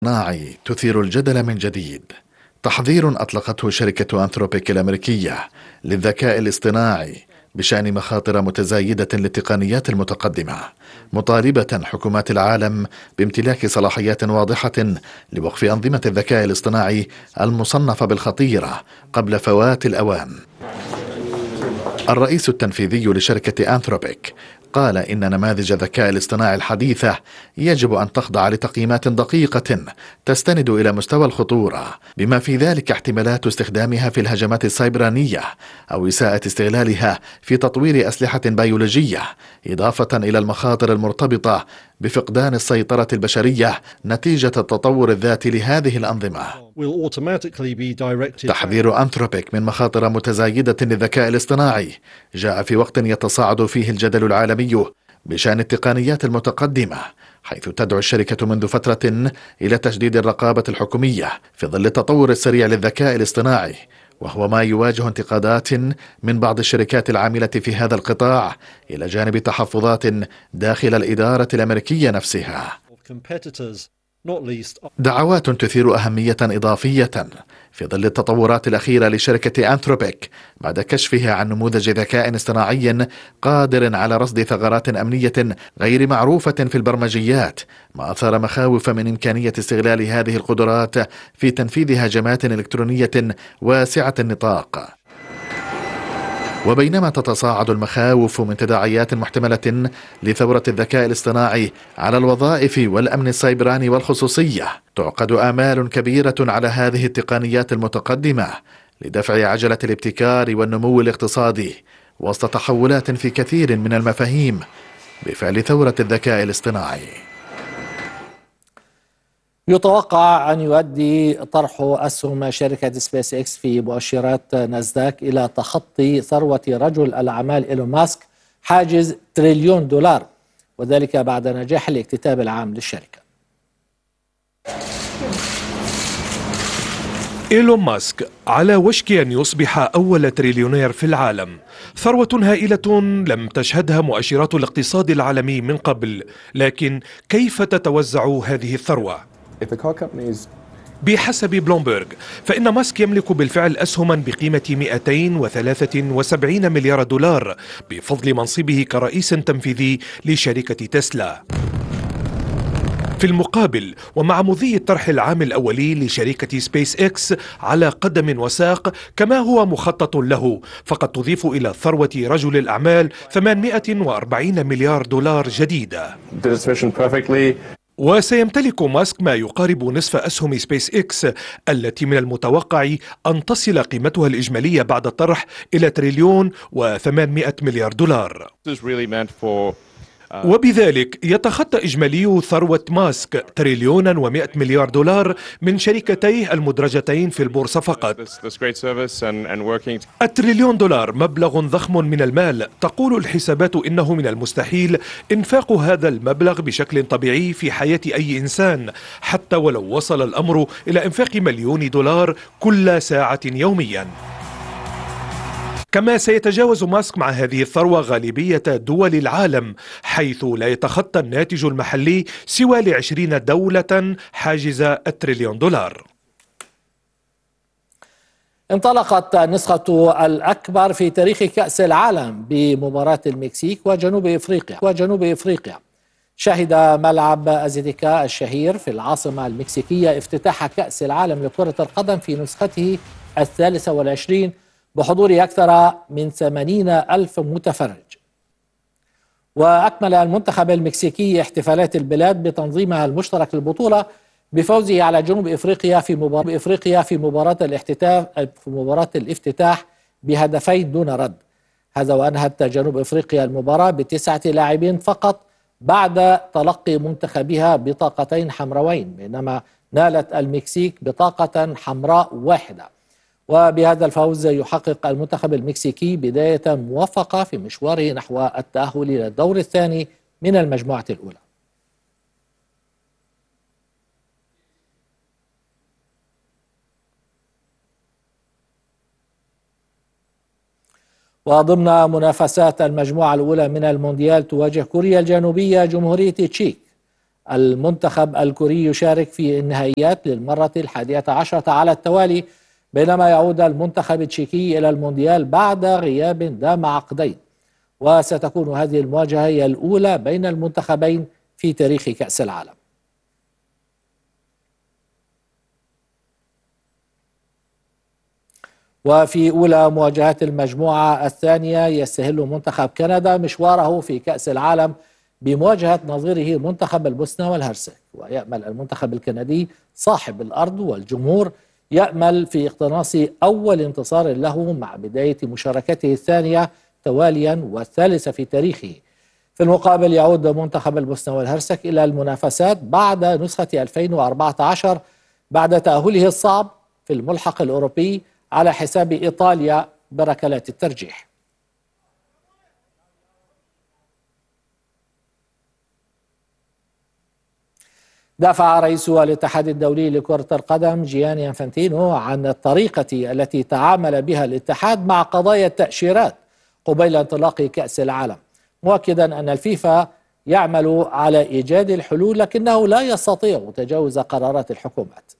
الاصطناعي تثير الجدل من جديد. تحذير أطلقته شركة أنثروبيك الأمريكية للذكاء الاصطناعي بشأن مخاطر متزايدة للتقنيات المتقدمة، مطالبة حكومات العالم بامتلاك صلاحيات واضحة لوقف أنظمة الذكاء الاصطناعي المصنفة بالخطيرة قبل فوات الأوان. الرئيس التنفيذي لشركة أنثروبيك قال إن نماذج الذكاء الاصطناعي الحديثة يجب أن تخضع لتقييمات دقيقة تستند إلى مستوى الخطورة، بما في ذلك احتمالات استخدامها في الهجمات السيبرانية أو إساءة استغلالها في تطوير أسلحة بيولوجية، إضافة إلى المخاطر المرتبطة بفقدان السيطرة البشرية نتيجة التطور الذاتي لهذه الأنظمة. تحذير أنثروبيك من مخاطر متزايدة للذكاء الاصطناعي جاء في وقت يتصاعد فيه الجدل العالمي بشأن التقنيات المتقدمة، حيث تدعو الشركة منذ فترة إلى تشديد الرقابة الحكومية في ظل التطور السريع للذكاء الاصطناعي، وهو ما يواجه انتقادات من بعض الشركات العاملة في هذا القطاع، إلى جانب تحفظات داخل الإدارة الأمريكية نفسها. دعوات تثير أهمية إضافية في ظل التطورات الأخيرة لشركة أنثروبيك بعد كشفها عن نموذج ذكاء اصطناعي قادر على رصد ثغرات أمنية غير معروفة في البرمجيات، ما أثار مخاوف من إمكانية استغلال هذه القدرات في تنفيذ هجمات إلكترونية واسعة النطاق. وبينما تتصاعد المخاوف من تداعيات محتملة لثورة الذكاء الاصطناعي على الوظائف والأمن السيبراني والخصوصية، تعقد آمال كبيرة على هذه التقنيات المتقدمة لدفع عجلة الابتكار والنمو الاقتصادي وسط تحولات في كثير من المفاهيم بفعل ثورة الذكاء الاصطناعي. يتوقع أن يؤدي طرح أسهم شركة سبيس إكس في مؤشرات ناسداك إلى تخطي ثروة رجل الأعمال إيلون ماسك حاجز $1 تريليون، وذلك بعد نجاح الاكتتاب العام للشركة. إيلون ماسك على وشك أن يصبح أول تريليونير في العالم، ثروة هائلة لم تشهدها مؤشرات الاقتصاد العالمي من قبل، لكن كيف تتوزع هذه الثروة؟ بحسب بلومبرغ فإن ماسك يملك بالفعل أسهما بقيمة $273 مليار بفضل منصبه كرئيس تنفيذي لشركة تسلا. في المقابل، ومع مضي الطرح العام الأولي لشركة سبيس إكس على قدم وساق كما هو مخطط له، فقد تضيف إلى ثروة رجل الأعمال $840 مليار جديدة. وسيمتلك ماسك ما يقارب نصف أسهم سبيس إكس التي من المتوقع أن تصل قيمتها الإجمالية بعد الطرح إلى $1.8 تريليون. وبذلك يتخطى إجمالي ثروة ماسك $1.1 تريليون من شركتيه المدرجتين في البورصة فقط. $1 تريليون مبلغ ضخم من المال، تقول الحسابات إنه من المستحيل إنفاق هذا المبلغ بشكل طبيعي في حياة أي إنسان، حتى ولو وصل الأمر إلى إنفاق $1 مليون كل ساعة يوميا. كما سيتجاوز ماسك مع هذه الثروة غالبية دول العالم، حيث لا يتخطى الناتج المحلي سوى 20 دولة حاجز $1 تريليون. انطلقت النسخة الأكبر في تاريخ كأس العالم بمباراة المكسيك وجنوب إفريقيا. شهد ملعب أزيتيكا الشهير في العاصمة المكسيكية افتتاح كأس العالم لكرة القدم في نسخته 23 بحضور أكثر من 80,000 متفرج. وأكمل المنتخب المكسيكي احتفالات البلاد بتنظيمها المشترك للبطولة بفوزه على جنوب إفريقيا في مباراة الافتتاح بهدفين دون رد. هذا وأنهت جنوب إفريقيا المباراة ب9 لاعبين فقط بعد تلقي منتخبها بطاقتين حمراوين، بينما نالت المكسيك بطاقة حمراء واحدة. وبهذا الفوز يحقق المنتخب المكسيكي بداية موفقة في مشواره نحو التأهل إلى الدور الثاني من المجموعة الأولى. وضمن منافسات المجموعة الأولى من المونديال تواجه كوريا الجنوبية جمهورية تشيك المنتخب الكوري يشارك في النهائيات للمرة 11 على التوالي، بينما يعود المنتخب التشيكي إلى المونديال بعد غياب دام عقدين، وستكون هذه المواجهة هي الأولى بين المنتخبين في تاريخ كأس العالم. وفي أولى مواجهات المجموعة الثانية يستهل منتخب كندا مشواره في كأس العالم بمواجهة نظيره منتخب البوسنة والهرسك، ويأمل المنتخب الكندي صاحب الأرض والجمهور يأمل في اقتناص أول انتصار له مع بداية مشاركته الثانية تواليا والثالثة في تاريخه. في المقابل يعود منتخب البوسنة والهرسك إلى المنافسات بعد نسخة 2014 بعد تأهله الصعب في الملحق الأوروبي على حساب إيطاليا بركلات الترجيح. دافع رئيس الاتحاد الدولي لكرة القدم جياني انفانتينو عن الطريقة التي تعامل بها الاتحاد مع قضايا التأشيرات قبيل انطلاق كأس العالم، مؤكدا أن الفيفا يعمل على إيجاد الحلول لكنه لا يستطيع تجاوز قرارات الحكومات.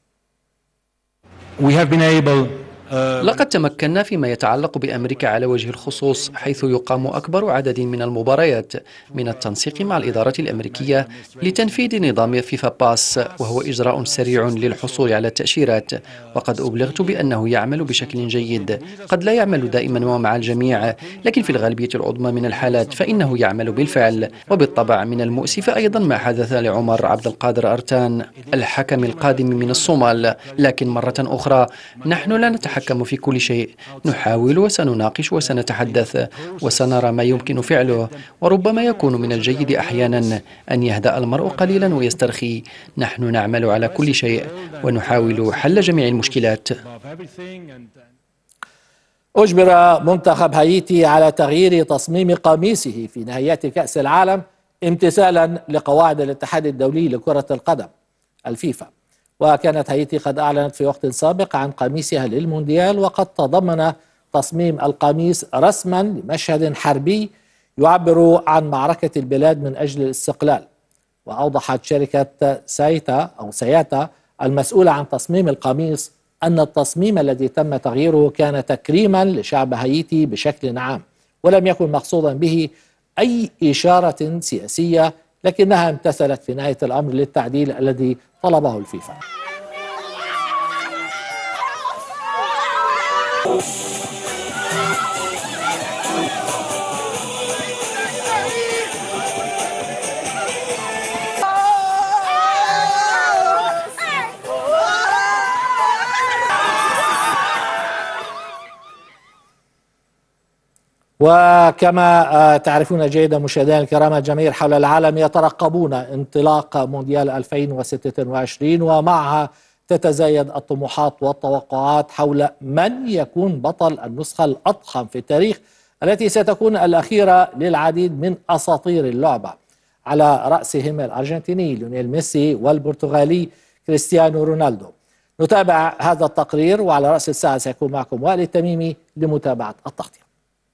لقد تمكنا فيما يتعلق بأمريكا على وجه الخصوص، حيث يقام أكبر عدد من المباريات من التنسيق مع الإدارة الأمريكية لتنفيذ نظام فيفا باس، وهو إجراء سريع للحصول على التأشيرات، وقد أبلغت بأنه يعمل بشكل جيد. قد لا يعمل دائما ومع الجميع، لكن في الغالبية العظمى من الحالات فإنه يعمل بالفعل. وبالطبع من المؤسف أيضا ما حدث لعمر عبد القادر أرتان الحكم القادم من الصومال، لكن مرة أخرى نحن لا نتحكم في كل شيء، نحاول وسنناقش وسنتحدث وسنرى ما يمكن فعله، وربما يكون من الجيد أحيانا أن يهدأ المرء قليلا ويسترخي. نحن نعمل على كل شيء ونحاول حل جميع المشكلات. أجبر منتخب هايتي على تغيير تصميم قميصه في نهائيات كأس العالم امتثالا لقواعد الاتحاد الدولي لكرة القدم الفيفا، وكانت هايتي قد أعلنت في وقت سابق عن قميصها للمونديال، وقد تضمن تصميم القميص رسما لمشهد حربي يعبر عن معركة البلاد من أجل الاستقلال. وأوضحت شركة سياتا المسؤولة عن تصميم القميص أن التصميم الذي تم تغييره كان تكريما لشعب هايتي بشكل عام، ولم يكن مقصودا به أي إشارة سياسية، لكنها امتثلت في نهاية الأمر للتعديل الذي طلبه الفيفا. وكما تعرفون جيدا مشاهدينا الكرام، الجماهير حول العالم يترقبون انطلاق مونديال 2026، ومعها تتزايد الطموحات والتوقعات حول من يكون بطل النسخة الأضخم في التاريخ التي ستكون الأخيرة للعديد من أساطير اللعبة، على رأسهم الأرجنتيني ليونيل ميسي والبرتغالي كريستيانو رونالدو. نتابع هذا التقرير، وعلى رأس الساعة سيكون معكم وائل التميمي لمتابعة التغطية.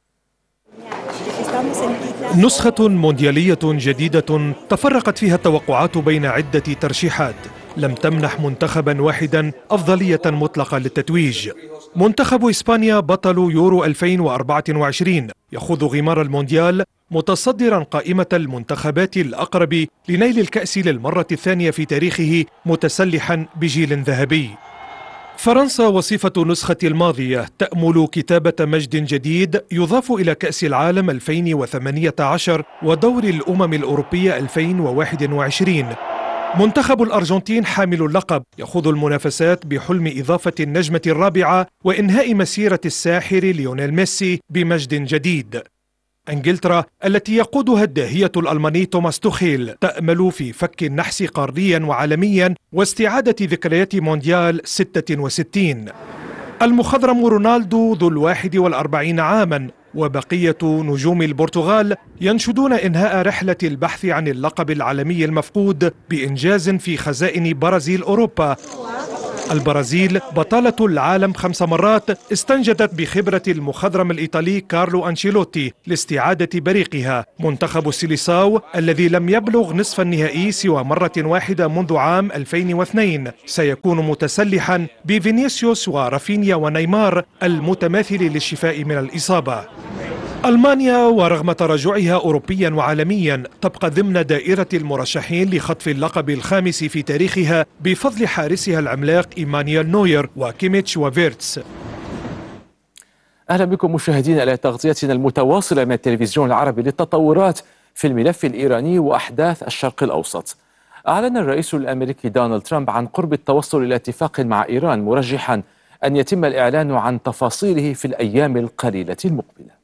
نسخة مونديالية جديدة تفرقت فيها التوقعات بين عدة ترشيحات لم تمنح منتخبا واحدا أفضلية مطلقة للتتويج. منتخب إسبانيا بطل يورو 2024 يخوض غمار المونديال متصدرا قائمة المنتخبات الأقرب لنيل الكأس للمرة الثانية في تاريخه، متسلحا بجيل ذهبي. فرنسا وصفة نسخة الماضية تأمل كتابة مجد جديد يضاف إلى كأس العالم 2018 ودور الأمم الأوروبية 2021. منتخب الأرجنتين حامل اللقب يخوض المنافسات بحلم إضافة النجمة الرابعة وإنهاء مسيرة الساحر ليونيل ميسي بمجد جديد. انجلترا التي يقودها الداهية الألماني توماس توخيل تأمل في فك النحس قاريا وعالميا واستعادة ذكريات مونديال 66. المخضرم رونالدو ذو 41 عاما وبقية نجوم البرتغال ينشدون إنهاء رحلة البحث عن اللقب العالمي المفقود بإنجاز في خزائن برازيل أوروبا، البرازيل بطلة العالم 5 مرات استنجدت بخبرة المخضرم الإيطالي كارلو أنشيلوتي لاستعادة بريقها. منتخب السيليساو الذي لم يبلغ نصف النهائي سوى مرة واحدة منذ عام 2002 سيكون متسلحا بفينيسيوس ورافينيا ونيمار المتماثل للشفاء من الإصابة. ألمانيا ورغم تراجعها أوروبيا وعالميا تبقى ضمن دائرة المرشحين لخطف اللقب الخامس في تاريخها بفضل حارسها العملاق إيمانويل نوير وكيميتش وفيرتس. أهلا بكم مشاهدينا إلى تغطيتنا المتواصلة من التلفزيون العربي للتطورات في الملف الإيراني وأحداث الشرق الأوسط. أعلن الرئيس الأمريكي دونالد ترامب عن قرب التوصل إلى اتفاق مع إيران، مرجحا أن يتم الإعلان عن تفاصيله في الأيام القليلة المقبلة.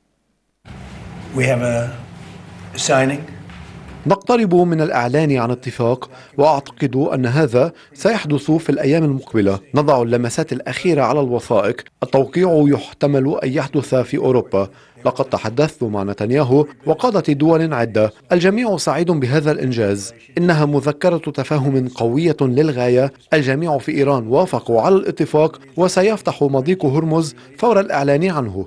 نقترب من الإعلان عن اتفاق، وأعتقد أن هذا سيحدث في الأيام المقبلة. نضع اللمسات الأخيرة على الوثائق. التوقيع يحتمل أن يحدث في أوروبا. لقد تحدثت مع نتنياهو وقادة دول عدة. الجميع سعيد بهذا الإنجاز. إنها مذكرة تفاهم قوية للغاية. الجميع في إيران وافقوا على الاتفاق، وسيفتح مضيق هرمز فور الإعلان عنه.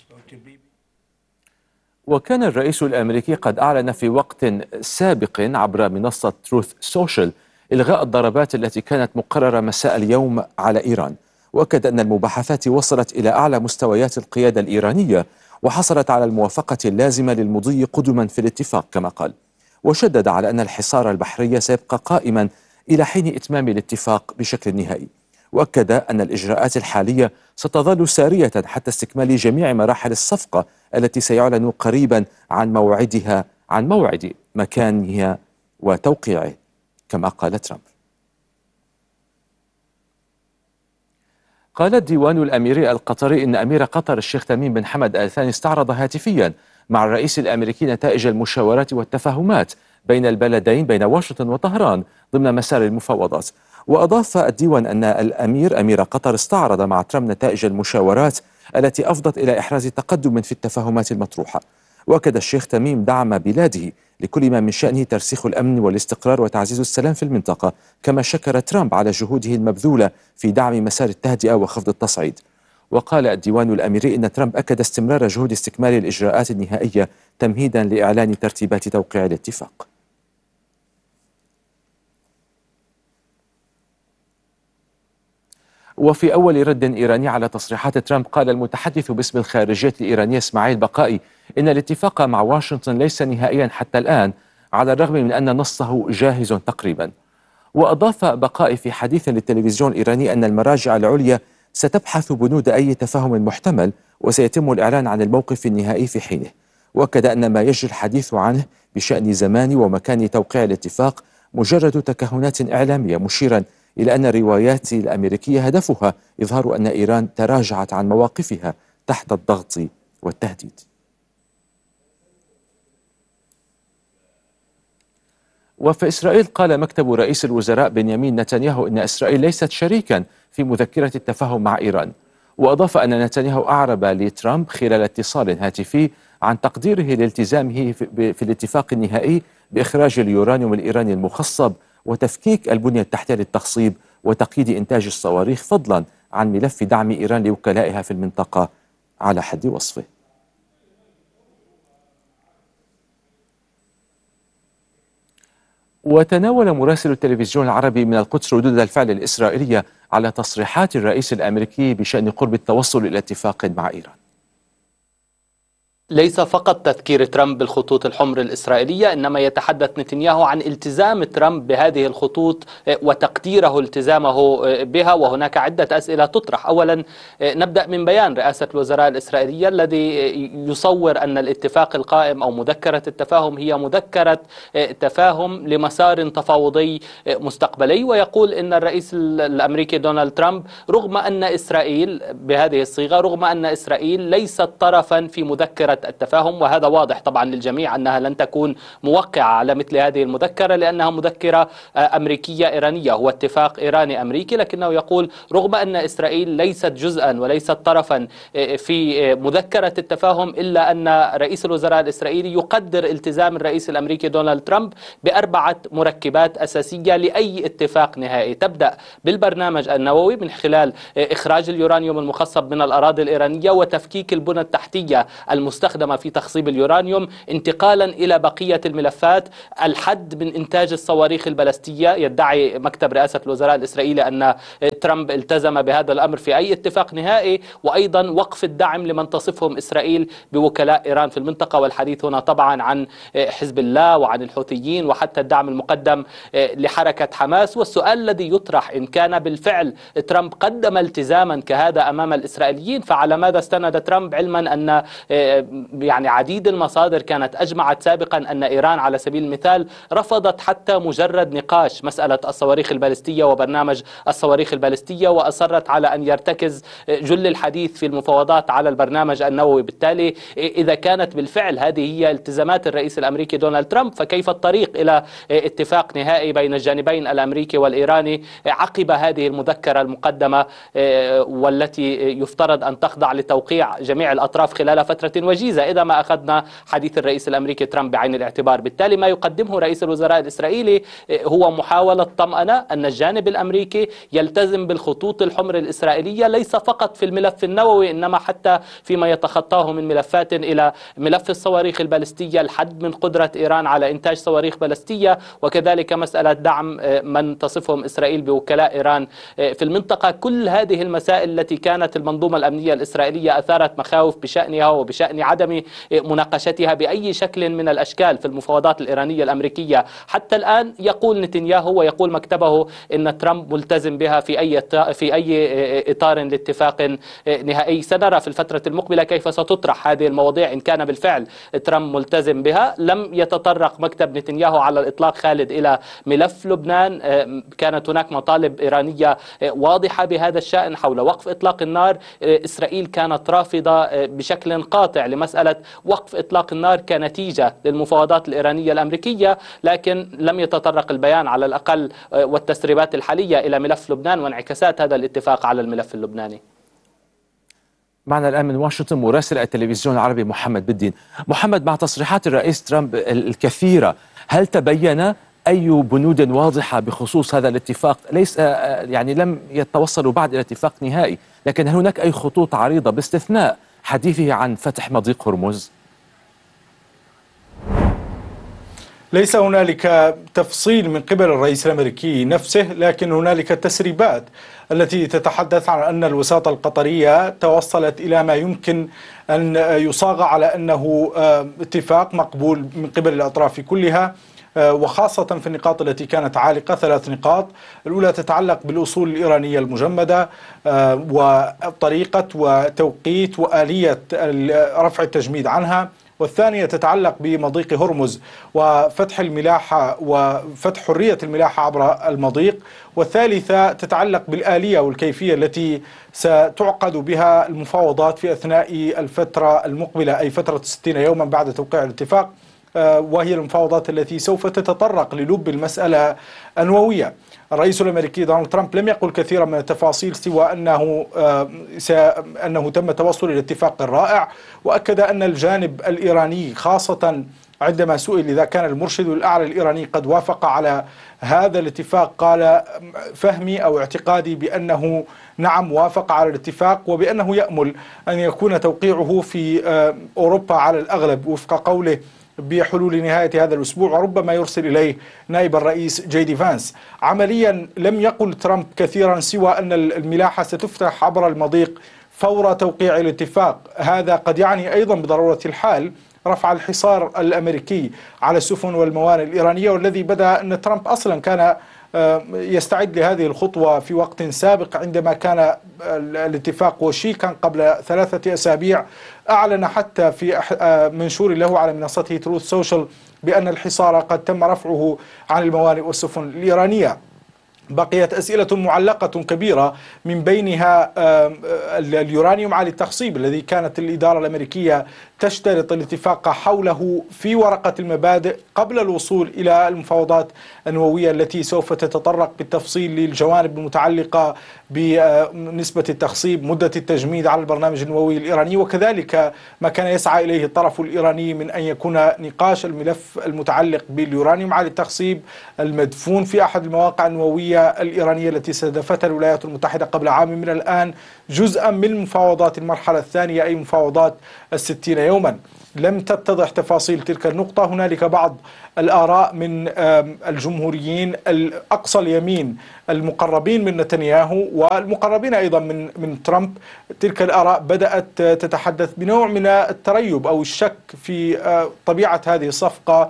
وكان الرئيس الأمريكي قد أعلن في وقت سابق عبر منصة تروث سوشيال إلغاء الضربات التي كانت مقررة مساء اليوم على إيران، وأكد أن المباحثات وصلت إلى أعلى مستويات القيادة الإيرانية وحصلت على الموافقة اللازمة للمضي قدما في الاتفاق كما قال، وشدد على أن الحصار البحري سيبقى قائما إلى حين إتمام الاتفاق بشكل نهائي، وأكد أن الإجراءات الحالية ستظل سارية حتى استكمال جميع مراحل الصفقة التي سيعلن قريبا عن موعد مكانها وتوقيعه كما قال ترامب. قال الديوان الأميري القطري إن أمير قطر الشيخ تميم بن حمد آل ثاني استعرض هاتفيا مع الرئيس الأمريكي نتائج المشاورات والتفاهمات بين البلدين بين واشنطن وطهران ضمن مسار المفاوضات. وأضاف الديوان أن أمير قطر استعرض مع ترامب نتائج المشاورات التي أفضت إلى إحراز تقدم في التفاهمات المطروحة. وأكد الشيخ تميم دعم بلاده لكل ما من شأنه ترسيخ الأمن والاستقرار وتعزيز السلام في المنطقة، كما شكر ترامب على جهوده المبذولة في دعم مسار التهدئة وخفض التصعيد. وقال الديوان الأميري إن ترامب أكد استمرار جهود استكمال الإجراءات النهائية تمهيدا لإعلان ترتيبات توقيع الاتفاق. وفي أول رد إيراني على تصريحات ترامب، قال المتحدث باسم الخارجية الإيرانية إسماعيل بقائي إن الاتفاق مع واشنطن ليس نهائيا حتى الآن، على الرغم من أن نصه جاهز تقريبا. وأضاف بقائي في حديث للتلفزيون الإيراني أن المراجع العليا ستبحث بنود أي تفاهم محتمل، وسيتم الإعلان عن الموقف النهائي في حينه. وأكد أن ما يجري الحديث عنه بشأن زمان ومكان توقيع الاتفاق مجرد تكهنات إعلامية، مشيرا إلى أن الروايات الأمريكية هدفها إظهار أن إيران تراجعت عن مواقفها تحت الضغط والتهديد. وفي إسرائيل قال مكتب رئيس الوزراء بنيامين نتنياهو إن إسرائيل ليست شريكا في مذكرة التفاهم مع إيران. وأضاف أن نتنياهو أعرب لترامب خلال اتصال هاتفي عن تقديره لالتزامه في الاتفاق النهائي بإخراج اليورانيوم الإيراني المخصب وتفكيك البنية التحتية للتخصيب وتقييد إنتاج الصواريخ، فضلا عن ملف دعم إيران لوكلائها في المنطقة على حد وصفه. وتناول مراسل التلفزيون العربي من القدس ردود الفعل الإسرائيلية على تصريحات الرئيس الأمريكي بشأن قرب التوصل إلى اتفاق مع إيران. ليس فقط تذكير ترامب بالخطوط الحمر الإسرائيلية، إنما يتحدث نتنياهو عن التزام ترامب بهذه الخطوط وتقديره التزامه بها، وهناك عدة أسئلة تطرح. أولا نبدأ من بيان رئاسة الوزراء الإسرائيلية الذي يصور أن الاتفاق القائم أو مذكرة التفاهم هي مذكرة تفاهم لمسار تفاوضي مستقبلي، ويقول إن الرئيس الأمريكي دونالد ترامب رغم أن إسرائيل بهذه الصيغة رغم أن إسرائيل ليست طرفا في مذكرة مذكرة التفاهم، وهذا واضح طبعا للجميع أنها لن تكون موقعة على مثل هذه المذكرة لأنها مذكرة أمريكية إيرانية، هو اتفاق إيراني أمريكي، لكنه يقول رغم أن إسرائيل ليست جزءا وليست طرفا في مذكرة التفاهم إلا أن رئيس الوزراء الإسرائيلي يقدر التزام الرئيس الأمريكي دونالد ترامب ب4 مركبات أساسية لأي اتفاق نهائي، تبدأ بالبرنامج النووي من خلال إخراج اليورانيوم المخصب من الأراضي الإيرانية وتفكيك البنى التحتية المستخدمة في تخصيب اليورانيوم، انتقالا إلى بقية الملفات، الحد من إنتاج الصواريخ البالستية. يدعي مكتب رئاسة الوزراء الإسرائيلي أن ترامب التزم بهذا الأمر في أي اتفاق نهائي، وأيضا وقف الدعم لمن تصفهم إسرائيل بوكلاء إيران في المنطقة، والحديث هنا طبعا عن حزب الله وعن الحوثيين وحتى الدعم المقدم لحركة حماس. والسؤال الذي يطرح إن كان بالفعل ترامب قدم التزاما كهذا أمام الإسرائيليين فعلى ماذا استند ترامب، علما أن يعني عديد المصادر كانت أجمعت سابقا أن إيران على سبيل المثال رفضت حتى مجرد نقاش مسألة الصواريخ البالستية وبرنامج الصواريخ البالستية، وأصرت على أن يرتكز جل الحديث في المفاوضات على البرنامج النووي. بالتالي إذا كانت بالفعل هذه هي التزامات الرئيس الأمريكي دونالد ترامب، فكيف الطريق إلى اتفاق نهائي بين الجانبين الأمريكي والإيراني عقب هذه المذكرة المقدمة والتي يفترض أن تخضع لتوقيع جميع الأطراف خلال فترة وجيزة إذا ما أخذنا حديث الرئيس الأمريكي ترامب بعين الاعتبار. بالتالي ما يقدمه رئيس الوزراء الإسرائيلي هو محاولة طمأنة أن الجانب الأمريكي يلتزم بالخطوط الحمر الإسرائيلية ليس فقط في الملف النووي إنما حتى فيما يتخطاه من ملفات إلى ملف الصواريخ البالستية، الحد من قدرة إيران على إنتاج صواريخ بالستية، وكذلك مسألة دعم من تصفهم إسرائيل بوكلاء إيران في المنطقة. كل هذه المسائل التي كانت المنظومة الأمنية الإسرائيلية أثارت مخاوف بشأنها وبشأن عدم مناقشتها بأي شكل من الأشكال في المفاوضات الإيرانية الأمريكية. حتى الآن يقول نتنياهو ويقول مكتبه إن ترامب ملتزم بها في أي إطار لاتفاق نهائي. سنرى في الفترة المقبلة كيف ستطرح هذه المواضيع إن كان بالفعل ترامب ملتزم بها. لم يتطرق مكتب نتنياهو على الإطلاق خالد إلى ملف لبنان، كانت هناك مطالب إيرانية واضحة بهذا الشأن حول وقف إطلاق النار. إسرائيل كانت رافضة بشكل قاطع لمسألة وقف إطلاق النار كنتيجة للمفاوضات الإيرانية الأمريكية، لكن لم يتطرق البيان على الأقل والتسريبات الحالية إلى ملف لبنان وانعكاسات هذا الاتفاق على الملف اللبناني. معنا الآن من واشنطن مراسل التلفزيون العربي محمد بالدين. محمد، مع تصريحات الرئيس ترامب الكثيرة هل تبين أي بنود واضحة بخصوص هذا الاتفاق؟ ليس يعني لم يتوصلوا بعد إلى اتفاق نهائي، لكن هل هناك أي خطوط عريضة باستثناء حديثه عن فتح مضيق هرمز؟ ليس هنالك تفصيل من قبل الرئيس الأمريكي نفسه، لكن هنالك تسريبات التي تتحدث عن أن الوساطة القطرية توصلت إلى ما يمكن أن يصاغ على أنه اتفاق مقبول من قبل الأطراف كلها، وخاصة في النقاط التي كانت عالقة. 3 نقاط. الأولى تتعلق بالأصول الإيرانية المجمدة وطريقة وتوقيت وآلية رفع التجميد عنها، والثانية تتعلق بمضيق هرمز وفتح الملاحة وفتح حرية الملاحة عبر المضيق، والثالثة تتعلق بالآلية والكيفية التي ستعقد بها المفاوضات في أثناء الفترة المقبلة، أي فترة 60 يوما بعد توقيع الاتفاق، وهي المفاوضات التي سوف تتطرق للب المسألة النووية. الرئيس الأمريكي دونالد ترامب لم يقل كثيرا من التفاصيل سوى أنه تم التوصل إلى اتفاق رائع، وأكد أن الجانب الإيراني خاصة عندما سئل إذا كان المرشد الأعلى الإيراني قد وافق على هذا الاتفاق قال فهمي أو اعتقادي بأنه نعم وافق على الاتفاق، وبأنه يأمل أن يكون توقيعه في أوروبا على الأغلب وفق قوله بحلول نهاية هذا الأسبوع، وربما يرسل إليه نائب الرئيس جي دي فانس. عمليا لم يقل ترامب كثيرا سوى أن الملاحة ستفتح عبر المضيق فور توقيع الاتفاق. هذا قد يعني أيضا بضرورة الحال رفع الحصار الأمريكي على السفن والموانئ الإيرانية، والذي بدأ أن ترامب أصلا كان يستعد لهذه الخطوة في وقت سابق عندما كان الاتفاق وشيكا قبل 3 أسابيع. أعلن حتى في منشور له على منصته تروث سوشيال بأن الحصار قد تم رفعه عن الموانئ والسفن الإيرانية. بقيت أسئلة معلقة كبيرة، من بينها اليورانيوم عالي التخصيب الذي كانت الإدارة الأمريكية تشترط الاتفاق حوله في ورقة المبادئ قبل الوصول إلى المفاوضات النووية التي سوف تتطرق بالتفصيل للجوانب المتعلقة بنسبة التخصيب، مدة التجميد على البرنامج النووي الإيراني، وكذلك ما كان يسعى إليه الطرف الإيراني من أن يكون نقاش الملف المتعلق باليورانيوم عالي التخصيب المدفون في أحد المواقع النووية الإيرانية التي استهدفتها الولايات المتحدة قبل عام من الآن جزءا من مفاوضات المرحلة الثانية، أي مفاوضات 60 يوما. لم تتضح تفاصيل تلك النقطة. هنالك بعض الآراء من الجمهوريين الأقصى اليمين المقربين من نتنياهو والمقربين أيضا من ترامب، تلك الآراء بدأت تتحدث بنوع من التريب أو الشك في طبيعة هذه الصفقة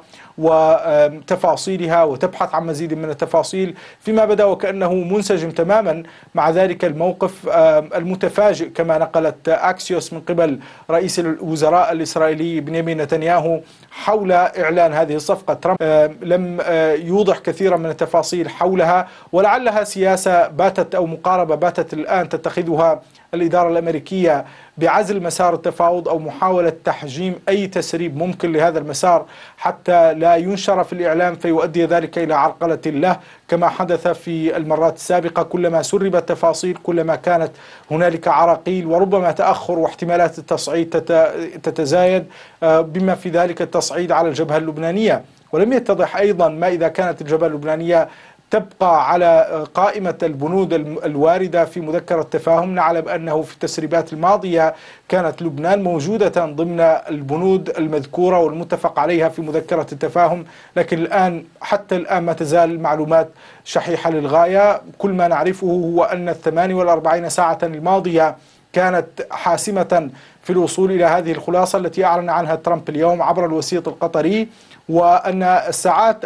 وتفاصيلها، وتبحث عن مزيد من التفاصيل، فيما بدا وكأنه منسجم تماما مع ذلك الموقف المتفاجئ كما نقلت أكسيوس من قبل رئيس الوزراء الإسرائيلي بنيامين نتنياهو حول إعلان هذه الصفقة. ترامب لم يوضح كثيرا من التفاصيل حولها، ولعلها سياسة باتت أو مقاربة باتت الآن تتخذها الإدارة الأمريكية بعزل مسار التفاوض أو محاولة تحجيم أي تسريب ممكن لهذا المسار حتى لا ينشر في الإعلام فيؤدي ذلك إلى عرقلة له كما حدث في المرات السابقة. كلما سربت التفاصيل كلما كانت هنالك عراقيل وربما تأخر واحتمالات التصعيد تتزايد، بما في ذلك التصعيد على الجبهة اللبنانية. ولم يتضح أيضا ما إذا كانت الجبهة اللبنانية تبقى على قائمة البنود الواردة في مذكرة التفاهم. نعلم أنه في التسريبات الماضية كانت لبنان موجودة ضمن البنود المذكورة والمتفق عليها في مذكرة التفاهم، لكن الآن حتى الآن ما تزال المعلومات شحيحة للغاية. كل ما نعرفه هو أن 48 ساعة الماضية كانت حاسمة في الوصول إلى هذه الخلاصة التي أعلن عنها ترامب اليوم عبر الوسيط القطري، وأن الساعات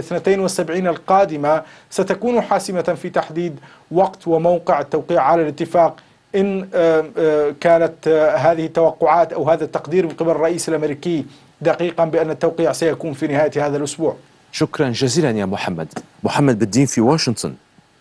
72 القادمة ستكون حاسمة في تحديد وقت وموقع التوقيع على الاتفاق، إن كانت هذه التوقعات أو هذا التقدير من قبل الرئيس الأمريكي دقيقا بأن التوقيع سيكون في نهاية هذا الأسبوع. شكرا جزيلا يا محمد بالدين في واشنطن.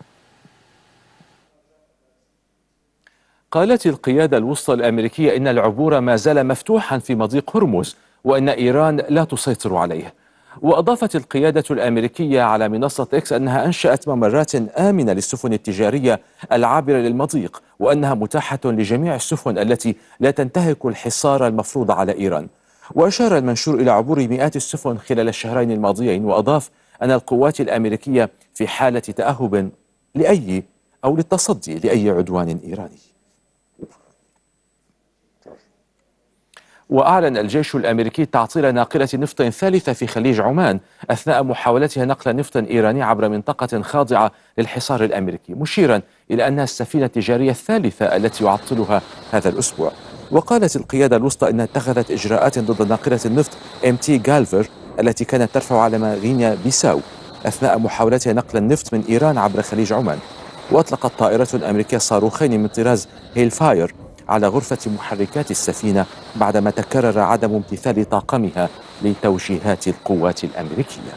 قالت القيادة الوسطى الأمريكية إن العبور ما زال مفتوحا في مضيق هرمز وأن إيران لا تسيطر عليه. وأضافت القيادة الأمريكية على منصة إكس أنها أنشأت ممرات آمنة للسفن التجارية العابرة للمضيق، وأنها متاحة لجميع السفن التي لا تنتهك الحصار المفروض على إيران. وأشار المنشور إلى عبور مئات السفن خلال الشهرين الماضيين، وأضاف أن القوات الأمريكية في حالة تأهب لأي أو للتصدي لأي عدوان إيراني. وأعلن الجيش الأمريكي تعطيل ناقلة نفط ثالثة في خليج عمان أثناء محاولتها نقل نفط إيراني عبر منطقة خاضعة للحصار الأمريكي، مشيرا إلى أنها السفينة التجارية الثالثة التي يعطلها هذا الأسبوع. وقالت القيادة الوسطى أنها اتخذت إجراءات ضد ناقلة النفط MT جالفر التي كانت ترفع علم غينيا بيساو أثناء محاولتها نقل النفط من إيران عبر خليج عمان. وأطلقت طائرة أمريكية صاروخين من طراز هيل فاير على غرفة محركات السفينة بعدما تكرر عدم امتثال طاقمها لتوجيهات القوات الأمريكية.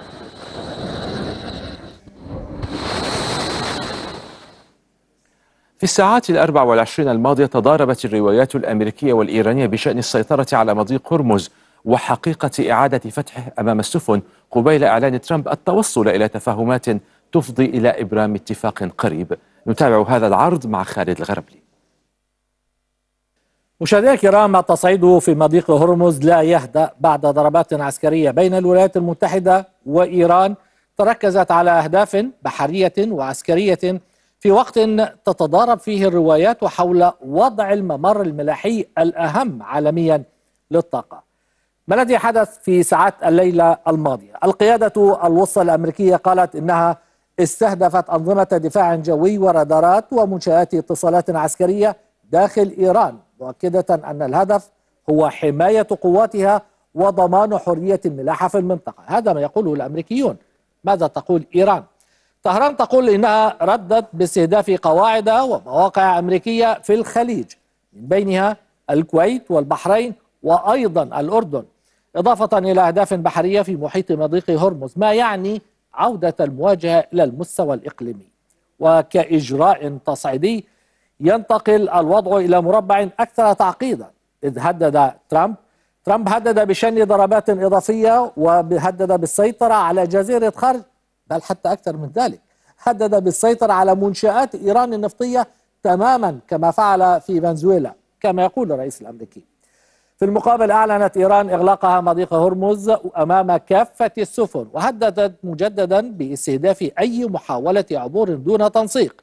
في الساعات 24 الماضية تضاربت الروايات الأمريكية والإيرانية بشأن السيطرة على مضيق هرمز وحقيقة إعادة فتحه أمام السفن قبيل إعلان ترامب التوصل إلى تفاهمات تفضي إلى إبرام اتفاق قريب. نتابع هذا العرض مع خالد الغربلي. مشاهدينا الكرام، التصعيد في مضيق هرمز لا يهدأ بعد ضربات عسكرية بين الولايات المتحدة وإيران تركزت على أهداف بحرية وعسكرية في وقت تتضارب فيه الروايات حول وضع الممر الملاحي الأهم عالميا للطاقة. ما الذي حدث في ساعات الليلة الماضية؟ القيادة الوسطى الأمريكية قالت إنها استهدفت أنظمة دفاع جوي ورادارات ومنشآت اتصالات عسكرية داخل إيران، مؤكدة أن الهدف هو حماية قواتها وضمان حرية الملاحة في المنطقة. هذا ما يقوله الأمريكيون. ماذا تقول إيران؟ طهران تقول إنها ردت باستهداف قواعد ومواقع أمريكية في الخليج، من بينها الكويت والبحرين وأيضا الأردن، إضافة إلى أهداف بحرية في محيط مضيق هرمز، ما يعني عودة المواجهة إلى المستوى الإقليمي. وكإجراء تصعيدي ينتقل الوضع إلى مربع أكثر تعقيدا، إذ هدد ترامب هدد بشن ضربات إضافية وهدد بالسيطرة على جزيرة خرج، بل حتى أكثر من ذلك هدد بالسيطرة على منشآت إيران النفطية تماما كما فعل في فنزويلا كما يقول الرئيس الأمريكي. في المقابل أعلنت إيران إغلاقها مضيق هرمز أمام كافة السفن، وهددت مجددا باستهداف أي محاولة عبور دون تنسيق.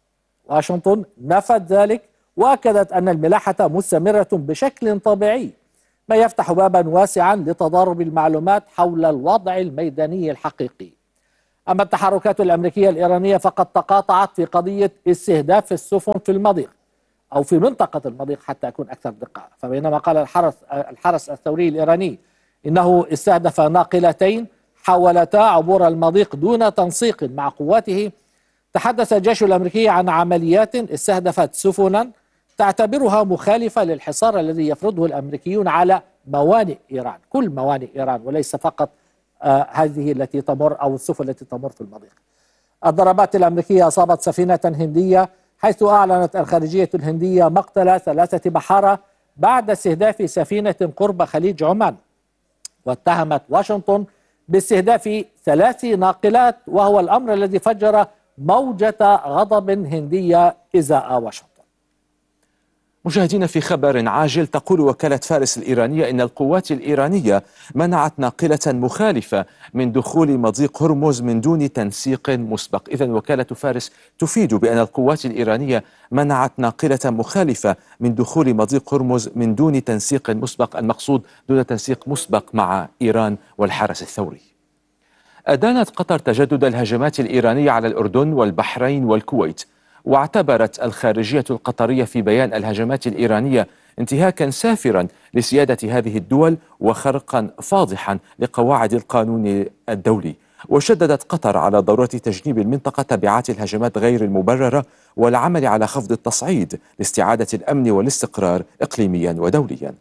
واشنطن نفت ذلك وأكدت أن الملاحة مستمرة بشكل طبيعي، ما يفتح بابا واسعا لتضارب المعلومات حول الوضع الميداني الحقيقي. أما التحركات الأمريكية الإيرانية فقد تقاطعت في قضية استهداف السفن في المضيق أو في منطقة المضيق حتى أكون أكثر دقة. فبينما قال الحرس الثوري الإيراني إنه استهدف ناقلتين حاولتا عبور المضيق دون تنسيق مع قواته، تحدث الجيش الأمريكي عن عمليات استهدفت سفنا تعتبرها مخالفة للحصار الذي يفرضه الأمريكيون على موانئ إيران، كل موانئ إيران وليس فقط هذه التي تمر أو السفن التي تمر في المضيق. الضربات الأمريكية أصابت سفينة هندية، حيث أعلنت الخارجية الهندية مقتل 3 بحارة بعد استهداف سفينة قرب خليج عمان، واتهمت واشنطن باستهداف 3 ناقلات، وهو الأمر الذي فجر موجة غضب هندية إزاء واشنطن. مشاهدينا، في خبر عاجل، تقول وكالة فارس الإيرانية إن القوات الإيرانية منعت ناقلة مخالفة من دخول مضيق هرمز من دون تنسيق مسبق. إذن وكالة فارس تفيد بأن القوات الإيرانية منعت ناقلة مخالفة من دخول مضيق هرمز من دون تنسيق مسبق، المقصود دون تنسيق مسبق مع إيران والحرس الثوري. أدانت قطر تجدد الهجمات الإيرانية على الأردن والبحرين والكويت، واعتبرت الخارجية القطرية في بيان الهجمات الإيرانية انتهاكا سافرا لسيادة هذه الدول وخرقا فاضحا لقواعد القانون الدولي. وشددت قطر على ضرورة تجنيب المنطقة تبعات الهجمات غير المبررة والعمل على خفض التصعيد لاستعادة الأمن والاستقرار إقليميا ودوليا.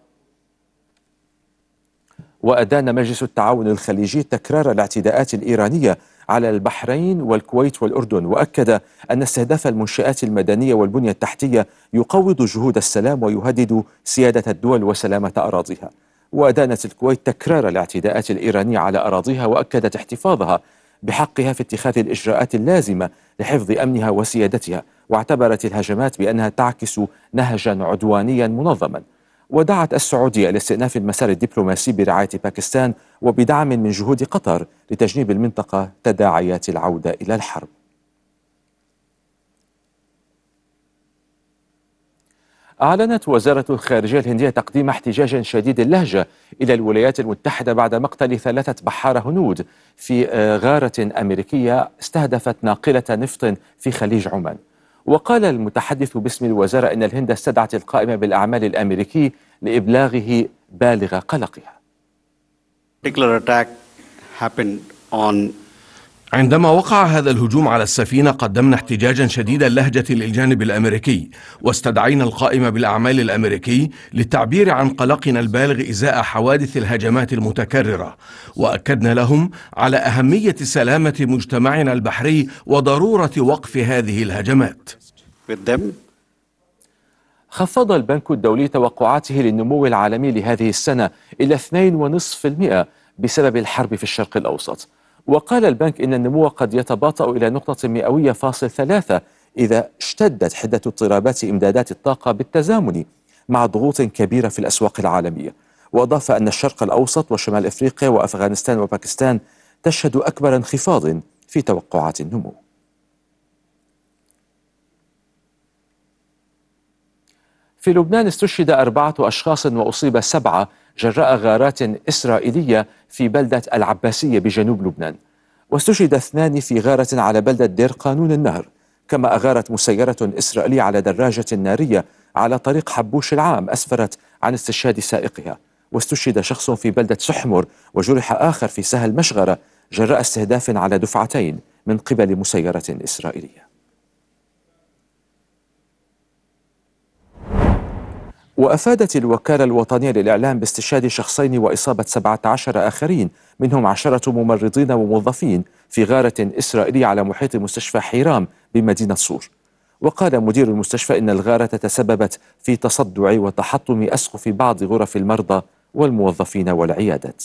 وأدان مجلس التعاون الخليجي تكرار الاعتداءات الإيرانية على البحرين والكويت والأردن، وأكد أن استهداف المنشآت المدنية والبنية التحتية يقوض جهود السلام ويهدد سيادة الدول وسلامة أراضيها. وأدانت الكويت تكرار الاعتداءات الإيرانية على أراضيها، وأكدت احتفاظها بحقها في اتخاذ الإجراءات اللازمة لحفظ أمنها وسيادتها، واعتبرت الهجمات بأنها تعكس نهجا عدوانيا منظما. ودعت السعودية لاستئناف المسار الدبلوماسي برعاية باكستان وبدعم من جهود قطر لتجنيب المنطقة تداعيات العودة إلى الحرب. أعلنت وزارة الخارجية الهندية تقديم احتجاج شديد اللهجة إلى الولايات المتحدة بعد مقتل 3 بحارة هنود في غارة أمريكية استهدفت ناقلة نفط في خليج عمان. وقال المتحدث باسم الوزارة إن الهند استدعت القائم بالأعمال الأمريكي لإبلاغه بالغ قلقها. عندما وقع هذا الهجوم على السفينة قدمنا احتجاجا شديد اللهجة للجانب الأمريكي، واستدعينا القائم بالأعمال الأمريكي للتعبير عن قلقنا البالغ إزاء حوادث الهجمات المتكررة، وأكدنا لهم على أهمية سلامة مجتمعنا البحري وضرورة وقف هذه الهجمات. خفض البنك الدولي توقعاته للنمو العالمي لهذه السنة إلى 2.5% بسبب الحرب في الشرق الأوسط. وقال البنك إن النمو قد يتباطأ إلى نقطة مئوية فاصل 3 إذا اشتدت حدة اضطرابات إمدادات الطاقة بالتزامن مع ضغوط كبيرة في الأسواق العالمية. وأضاف أن الشرق الأوسط وشمال أفريقيا وأفغانستان وباكستان تشهد أكبر انخفاض في توقعات النمو. في لبنان استشهد 4 أشخاص وأصيب 7 جراء غارات إسرائيلية في بلدة العباسية بجنوب لبنان، واستشهد 2 في غارة على بلدة دير قانون النهر. كما أغارت مسيرة إسرائيلية على دراجة نارية على طريق حبوش العام أسفرت عن استشهاد سائقها. واستشهد شخص في بلدة سحمر وجرح آخر في سهل مشغرة جراء استهداف على دفعتين من قبل مسيرة إسرائيلية. وأفادت الوكالة الوطنية للإعلام باستشهاد شخصين وإصابة 17 آخرين منهم 10 ممرضين وموظفين في غارة إسرائيلية على محيط مستشفى حيرام بمدينة صور. وقال مدير المستشفى إن الغارة تسببت في تصدع وتحطم أسقف بعض غرف المرضى والموظفين والعيادات.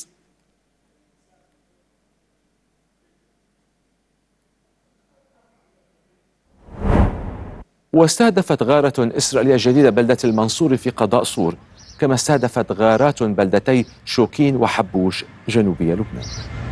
واستهدفت غارة إسرائيلية جديدة بلدة المنصور في قضاء صور، كما استهدفت غارات بلدتي شوكين وحبوش جنوبي لبنان.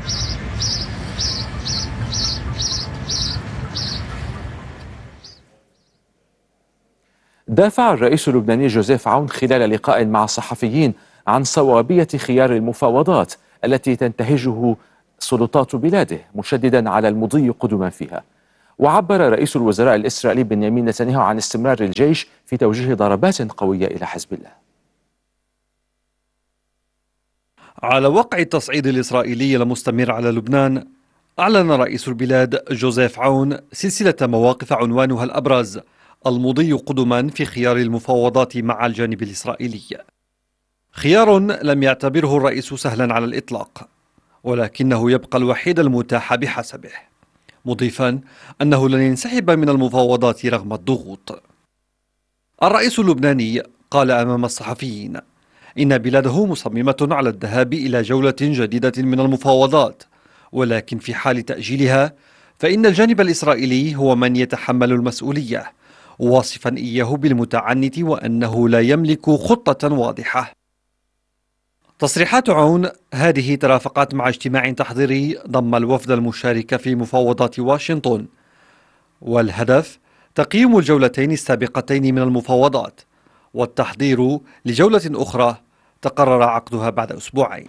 دافع الرئيس اللبناني جوزيف عون خلال لقاء مع الصحفيين عن صوابية خيار المفاوضات التي تنتهجه سلطات بلاده، مشددا على المضي قدما فيها. وعبر رئيس الوزراء الإسرائيلي بنيامين نتنياهو عن استمرار الجيش في توجيه ضربات قوية إلى حزب الله. على وقع التصعيد الإسرائيلي المستمر على لبنان، أعلن رئيس البلاد جوزيف عون سلسلة مواقف عنوانها الأبرز المضي قدما في خيار المفاوضات مع الجانب الإسرائيلي. خيار لم يعتبره الرئيس سهلا على الإطلاق، ولكنه يبقى الوحيد المتاح بحسبه، مضيفا أنه لن ينسحب من المفاوضات رغم الضغوط. الرئيس اللبناني قال أمام الصحفيين إن بلاده مصممة على الذهاب إلى جولة جديدة من المفاوضات، ولكن في حال تأجيلها فإن الجانب الإسرائيلي هو من يتحمل المسؤولية، واصفا إياه بالمتعنت وأنه لا يملك خطة واضحة. تصريحات عون هذه ترافقت مع اجتماع تحضيري ضم الوفد المشارك في مفاوضات واشنطن، والهدف تقييم الجولتين السابقتين من المفاوضات والتحضير لجولة أخرى تقرر عقدها بعد أسبوعين.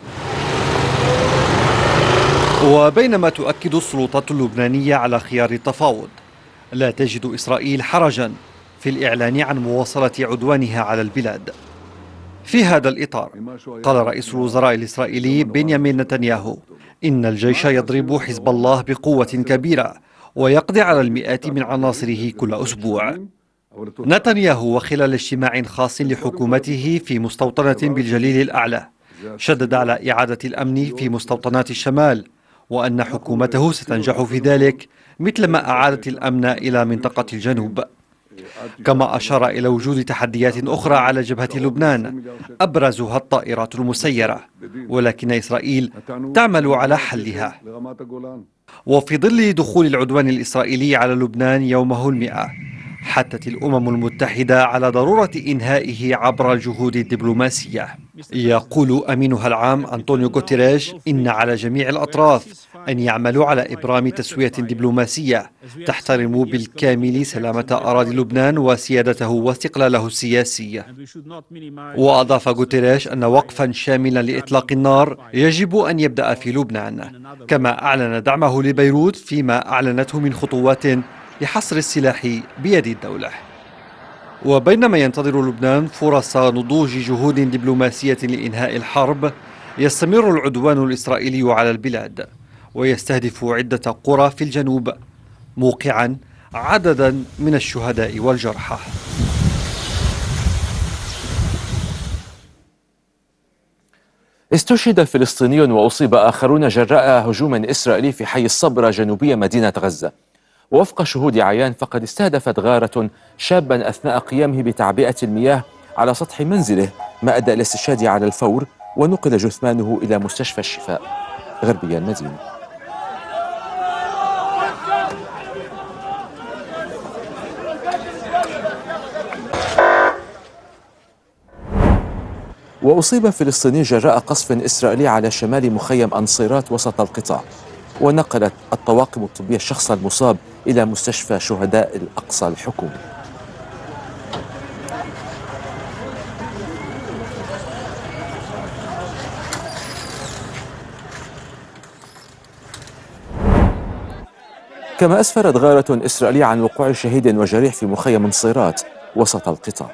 وبينما تؤكد السلطات اللبنانية على خيار التفاوض، لا تجد إسرائيل حرجا في الإعلان عن مواصلة عدوانها على البلاد. في هذا الإطار قال رئيس الوزراء الإسرائيلي بنيامين نتنياهو إن الجيش يضرب حزب الله بقوة كبيرة ويقضي على المئات من عناصره كل أسبوع. نتنياهو وخلال اجتماع خاص لحكومته في مستوطنة بالجليل الأعلى شدد على إعادة الأمن في مستوطنات الشمال، وأن حكومته ستنجح في ذلك مثلما أعادت الأمن إلى منطقة الجنوب. كما أشار إلى وجود تحديات أخرى على جبهة لبنان أبرزها الطائرات المسيرة، ولكن إسرائيل تعمل على حلها. وفي ظل دخول العدوان الإسرائيلي على لبنان يومه 100، حثت الأمم المتحدة على ضرورة إنهائه عبر الجهود الدبلوماسية. يقول أمينها العام أنطونيو غوتيريش إن على جميع الأطراف أن يعملوا على إبرام تسوية دبلوماسية تحترم بالكامل سلامة أراضي لبنان وسيادته واستقلاله السياسي. وأضاف غوتيريش أن وقفا شاملا لإطلاق النار يجب أن يبدأ في لبنان، كما أعلن دعمه لبيروت فيما أعلنته من خطوات لحصر السلاح بيد الدولة. وبينما ينتظر لبنان فرص نضوج جهود دبلوماسية لإنهاء الحرب، يستمر العدوان الإسرائيلي على البلاد ويستهدف عدة قرى في الجنوب، موقعا عددا من الشهداء والجرحى. استشهد فلسطيني وأصيب آخرون جراء هجوم إسرائيلي في حي الصبرة جنوبية مدينة غزة. ووفق شهود عيان فقد استهدفت غارة شابا أثناء قيامه بتعبئة المياه على سطح منزله، ما أدى إلى استشهاده على الفور، ونقل جثمانه إلى مستشفى الشفاء غربي المدينة. وأصيب فلسطيني جراء قصف إسرائيلي على شمال مخيم أنصيرات وسط القطاع، ونقلت الطواقم الطبية الشخص المصاب إلى مستشفى شهداء الأقصى الحكومي. كما أسفرت غارة إسرائيلية عن وقوع شهيد وجريح في مخيم انصيرات وسط القطاع.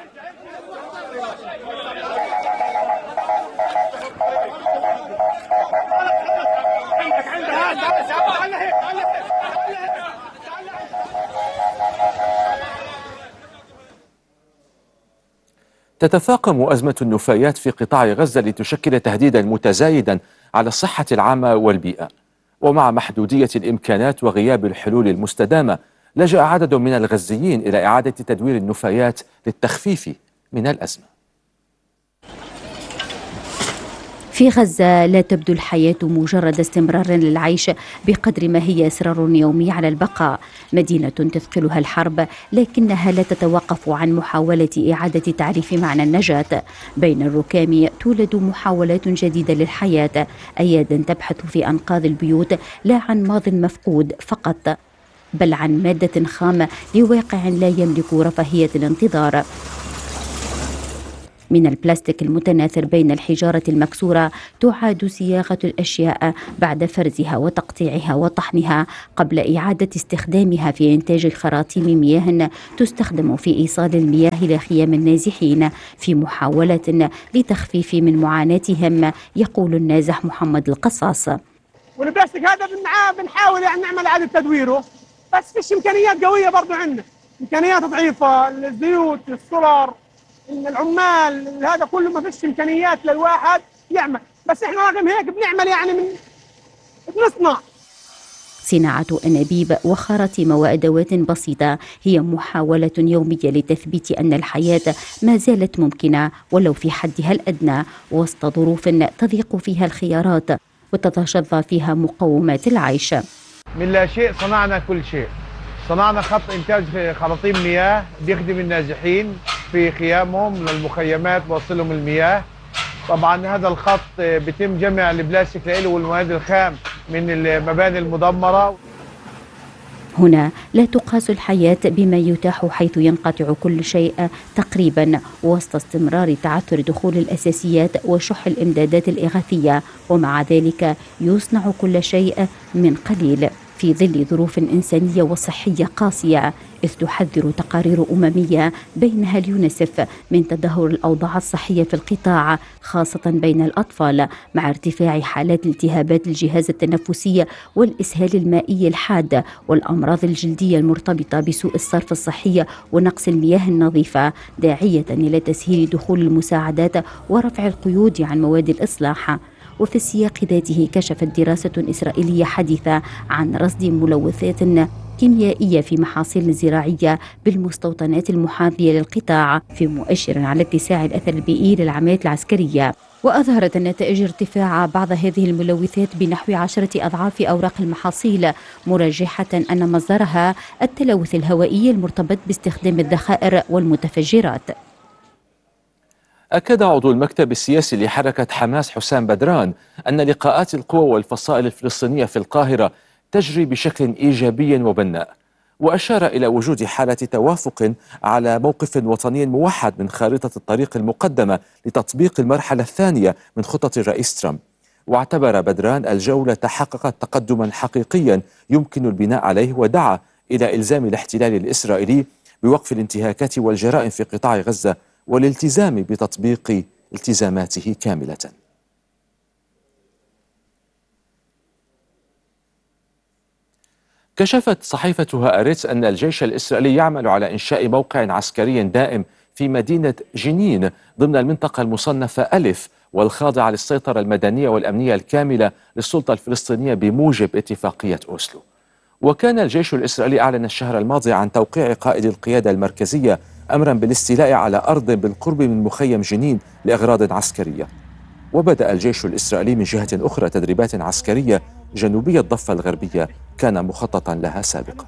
تتفاقم أزمة النفايات في قطاع غزة لتشكل تهديدا متزايدا على الصحة العامة والبيئة، ومع محدودية الإمكانات وغياب الحلول المستدامة لجأ عدد من الغزيين إلى إعادة تدوير النفايات للتخفيف من الأزمة. في غزة لا تبدو الحياة مجرد استمرار للعيش بقدر ما هي إصرار يومي على البقاء. مدينة تثقلها الحرب لكنها لا تتوقف عن محاولة إعادة تعريف معنى النجاة. بين الركام تولد محاولات جديدة للحياة، أياد تبحث في أنقاض البيوت لا عن ماض مفقود فقط، بل عن مادة خام لواقع لا يملك رفاهية الانتظار. من البلاستيك المتناثر بين الحجارة المكسورة تعاد صياغة الأشياء بعد فرزها وتقطيعها وطحنها قبل إعادة استخدامها في إنتاج خراطيم مياه تستخدم في إيصال المياه إلى خيام النازحين في محاولة لتخفيف من معاناتهم، يقول النازح محمد القصاص. والبلاستيك هذا بنحاول نعمل إعادة تدويره، بس فيش إمكانيات قوية برضو عندنا، إمكانيات ضعيفة، الزيوت، السولار، العمال، هذا كله ما فيش إمكانيات للواحد يعمل، بس إحنا رغم هيك بنعمل بنصنع. صناعة أنابيب وخراطيم وأدوات بسيطة هي محاولة يومية لتثبيت أن الحياة ما زالت ممكنة ولو في حدها الأدنى وسط ظروف تضيق فيها الخيارات وتتشظى فيها مقومات العيش. من لا شيء صنعنا كل شيء. صنعنا خط إنتاج خراطيم مياه بيخدم النازحين في خيامهم للمخيمات بوصلهم المياه. طبعا هذا الخط بيتم جمع البلاستيك له والمواد الخام من المباني المدمرة. هنا لا تقاس الحياة بما يتاح حيث ينقطع كل شيء تقريبا وسط استمرار تعثر دخول الأساسيات وشح الإمدادات الإغاثية، ومع ذلك يصنع كل شيء من قليل في ظل ظروف إنسانية وصحية قاسية، إذ تحذر تقارير أممية بينها اليونسف من تدهور الأوضاع الصحية في القطاع خاصة بين الأطفال، مع ارتفاع حالات التهابات الجهاز التنفسي والإسهال المائي الحاد والأمراض الجلدية المرتبطة بسوء الصرف الصحي ونقص المياه النظيفة، داعية إلى تسهيل دخول المساعدات ورفع القيود عن مواد الإصلاح. وفي السياق ذاته كشفت دراسة إسرائيلية حديثة عن رصد ملوثات كيميائية في محاصيل زراعية بالمستوطنات المحاذية للقطاع، في مؤشر على اتساع الأثر البيئي للعمليات العسكرية. وأظهرت النتائج ارتفاع بعض هذه الملوثات بنحو 10 أضعاف أوراق المحاصيل، مرجحة أن مصدرها التلوث الهوائي المرتبط باستخدام الذخائر والمتفجرات. أكد عضو المكتب السياسي لحركة حماس حسام بدران أن لقاءات القوى والفصائل الفلسطينية في القاهرة تجري بشكل إيجابي وبناء، وأشار إلى وجود حالة توافق على موقف وطني موحد من خارطة الطريق المقدمة لتطبيق المرحلة الثانية من خطط الرئيس ترامب. واعتبر بدران الجولة حققت تقدما حقيقيا يمكن البناء عليه، ودعا إلى إلزام الاحتلال الإسرائيلي بوقف الانتهاكات والجرائم في قطاع غزة والالتزام بتطبيق التزاماته كاملة. كشفت صحيفة هآرتس أن الجيش الإسرائيلي يعمل على إنشاء موقع عسكري دائم في مدينة جنين ضمن المنطقة المصنفة ألف والخاضعة للسيطرة المدنية والأمنية الكاملة للسلطة الفلسطينية بموجب اتفاقية أوسلو. وكان الجيش الإسرائيلي أعلن الشهر الماضي عن توقيع قائد القيادة المركزية أمرا بالاستيلاء على أرض بالقرب من مخيم جنين لأغراض عسكرية. وبدأ الجيش الإسرائيلي من جهة أخرى تدريبات عسكرية جنوبية الضفة الغربية كان مخططا لها سابقا.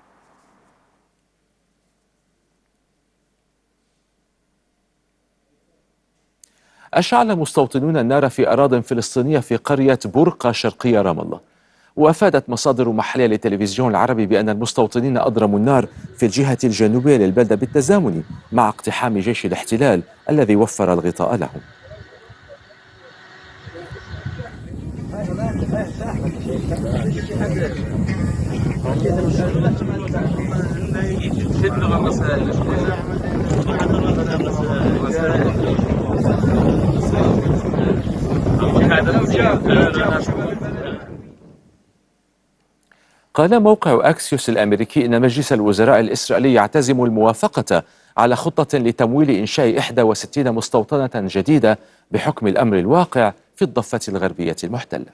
أشعل مستوطنون النار في أراضٍ فلسطينية في قرية برقة شرقية رام الله. وأفادت مصادر محلية للتلفزيون العربي بأن المستوطنين أضرموا النار في الجهة الجنوبية للبلدة بالتزامن مع اقتحام جيش الاحتلال الذي وفر الغطاء لهم. قال موقع أكسيوس الأمريكي إن مجلس الوزراء الإسرائيلي يعتزم الموافقة على خطة لتمويل إنشاء 61 مستوطنة جديدة بحكم الأمر الواقع في الضفة الغربية المحتلة.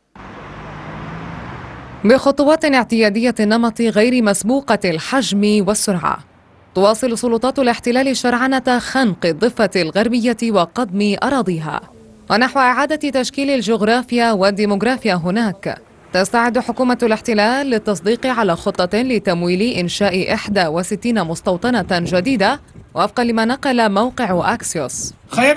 بخطوات اعتيادية النمط غير مسبوقة الحجم والسرعة، تواصل سلطات الاحتلال شرعنة خنق الضفة الغربية وقضم أراضيها، ونحو إعادة تشكيل الجغرافيا والديموغرافيا هناك. تستعد حكومة الاحتلال للتصديق على خطة لتمويل إنشاء 61 مستوطنة جديدة وفقا لما نقل موقع أكسيوس.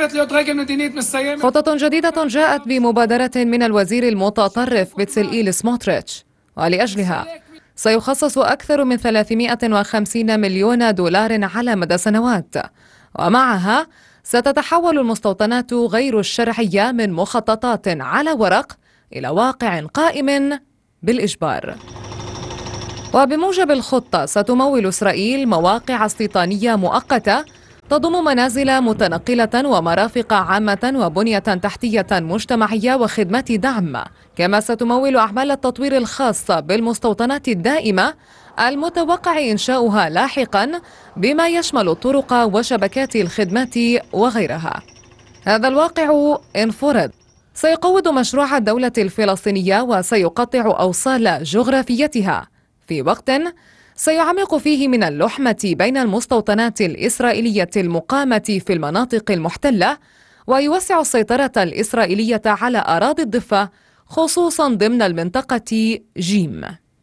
خطة جديدة جاءت بمبادرة من الوزير المتطرف بتسلئيل سموتريتش، ولأجلها سيخصص أكثر من 350 مليون دولار على مدى سنوات، ومعها ستتحول المستوطنات غير الشرعية من مخططات على ورق إلى واقع قائم بالإجبار. وبموجب الخطة ستمول إسرائيل مواقع استيطانية مؤقتة تضم منازل متنقلة ومرافق عامة وبنية تحتية مجتمعية وخدمات دعم، كما ستمول أعمال التطوير الخاصة بالمستوطنات الدائمة المتوقع إنشاؤها لاحقا، بما يشمل الطرق وشبكات الخدمات وغيرها. هذا الواقع إن فرض سيقوض مشروع الدولة الفلسطينية وسيقطع أوصال جغرافيتها في وقت سيعمق فيه من اللحمة بين المستوطنات الإسرائيلية المقامة في المناطق المحتلة، ويوسع السيطرة الإسرائيلية على أراضي الضفة خصوصا ضمن المنطقة جيم.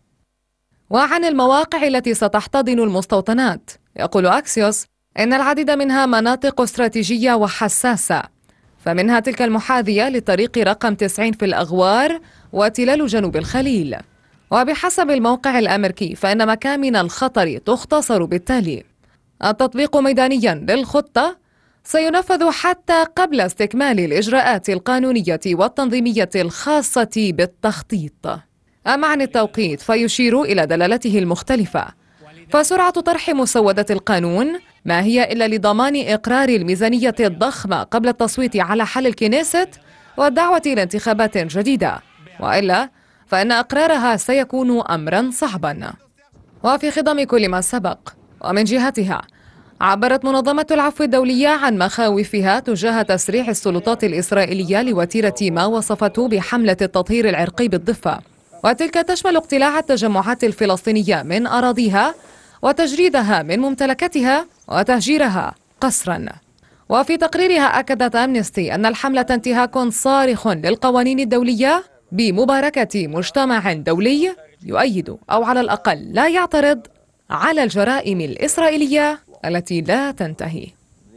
وعن المواقع التي ستحتضن المستوطنات، يقول أكسيوس إن العديد منها مناطق استراتيجية وحساسة، فمنها تلك المحاذية لطريق رقم 90 في الأغوار وتلال جنوب الخليل. وبحسب الموقع الأمريكي فإن مكامن الخطر تختصر بالتالي. التطبيق ميدانيا للخطة سينفذ حتى قبل استكمال الإجراءات القانونية والتنظيمية الخاصة بالتخطيط. أما عن التوقيت فيشير إلى دلالته المختلفة، فسرعة طرح مسودة القانون ما هي إلا لضمان إقرار الميزانية الضخمة قبل التصويت على حل الكنيست والدعوة لانتخابات جديدة، وإلا فإن إقرارها سيكون أمرا صعبا. وفي خضم كل ما سبق، ومن جهتها عبرت منظمة العفو الدولية عن مخاوفها تجاه تسريع السلطات الإسرائيلية لوتيرة ما وصفته بحملة التطهير العرقي بالضفة، وتلك تشمل اقتلاع التجمعات الفلسطينية من أراضيها وتجريدها من ممتلكاتها وتهجيرها قسرا. وفي تقريرها أكدت أمنستي أن الحملة انتهاك صارخ للقوانين الدولية بمباركة مجتمع دولي يؤيد أو على الأقل لا يعترض على الجرائم الإسرائيلية التي لا تنتهي.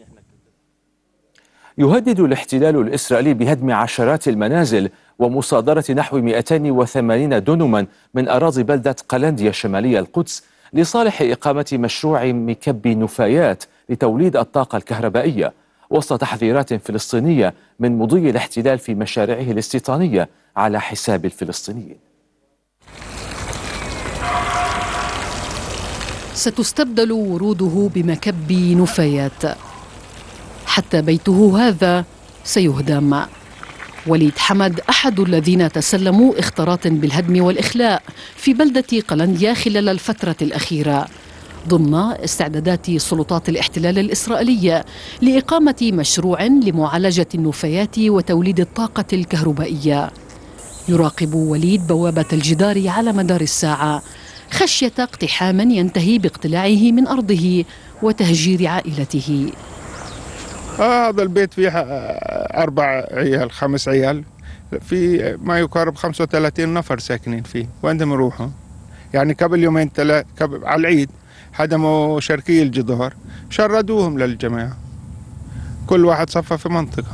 يهدد الاحتلال الإسرائيلي بهدم عشرات المنازل ومصادرة نحو 280 دنما من أراضي بلدة قلنديا شمالية القدس لصالح إقامة مشروع مكب نفايات لتوليد الطاقة الكهربائية، وسط تحذيرات فلسطينية من مضي الاحتلال في مشاريعه الاستيطانية على حساب الفلسطينيين. ستستبدل وروده بمكب نفايات، حتى بيته هذا سيهدم. وليد حمد أحد الذين تسلموا اختارات بالهدم والإخلاء في بلدة قلنديا خلال الفترة الأخيرة ضمن استعدادات سلطات الاحتلال الإسرائيلية لإقامة مشروع لمعالجة النفايات وتوليد الطاقة الكهربائية. يراقب وليد بوابة الجدار على مدار الساعة خشية اقتحام ينتهي باقتلاعه من أرضه وتهجير عائلته. هذا البيت فيه 4 عيال 5 عيال، في ما يقارب 35 نفر ساكنين فيه. وين بدهم يروحوا؟ يعني قبل يومين 3 على العيد هدموا شركي الجدار، شردوهم للجماعة، كل واحد صفى في منطقة.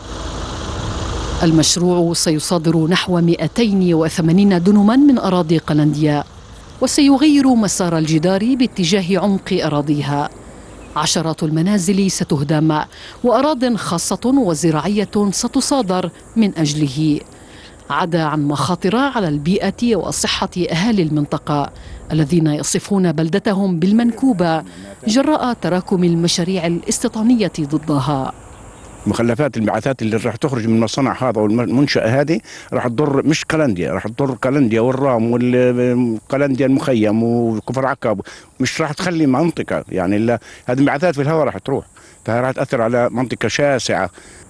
المشروع سيصادر نحو 280 دنما من أراضي قلنديا، وسيغير مسار الجدار باتجاه عمق أراضيها. عشرات المنازل ستهدم وأراضٍ خاصة وزراعية ستصادر من أجله، عدا عن مخاطر على البيئة وصحة أهالي المنطقة الذين يصفون بلدتهم بالمنكوبة جراء تراكم المشاريع الاستيطانية ضدها. مخلفات الانبعاثات اللي راح تخرج من المصنع هذا والمنشأة هذه راح تضر مش قلنديا، راح تضر قلنديا والرام والقلنديا المخيم وكفر عقب، مش راح تخلي منطقة يعني هذه الانبعاثات في الهواء راح تروح، فراح تأثر على منطقة شاسعة.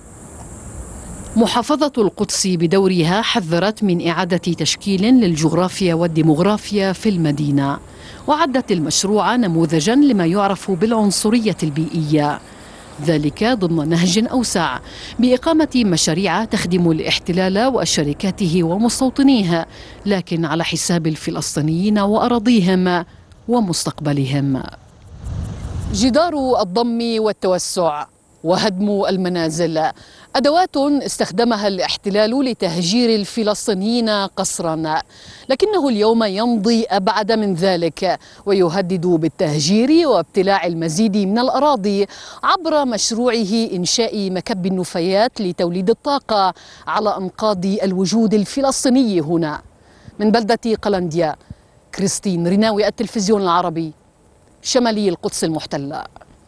محافظة القدس بدورها حذرت من إعادة تشكيل للجغرافيا والديموغرافيا في المدينة، وعدت المشروع نموذجا لما يعرف بالعنصرية البيئية، ذلك ضمن نهج أوسع بإقامة مشاريع تخدم الاحتلال وشركاته ومستوطنيه، لكن على حساب الفلسطينيين وأراضيهم ومستقبلهم. جدار الضم والتوسع وهدم المنازل أدوات استخدمها الاحتلال لتهجير الفلسطينيين قسرا، لكنه اليوم يمضي أبعد من ذلك ويهدد بالتهجير وابتلاع المزيد من الأراضي عبر مشروعه إنشاء مكب النفايات لتوليد الطاقة على أنقاض الوجود الفلسطيني هنا. من بلدة قلنديا، كريستين ريناوي، التلفزيون العربي، شمالي القدس المحتلة.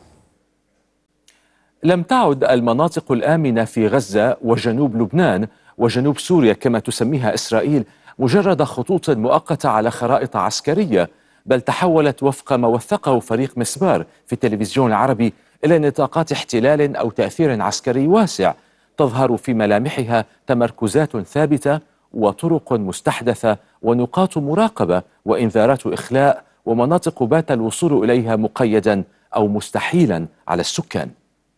لم تعد المناطق الآمنة في غزة وجنوب لبنان وجنوب سوريا كما تسميها إسرائيل مجرد خطوط مؤقتة على خرائط عسكرية، بل تحولت وفق ما وثقه فريق مسبار في التلفزيون العربي إلى نطاقات احتلال أو تأثير عسكري واسع، تظهر في ملامحها تمركزات ثابتة وطرق مستحدثة ونقاط مراقبة وإنذارات إخلاء ومناطق بات الوصول إليها مقيدا أو مستحيلا على السكان.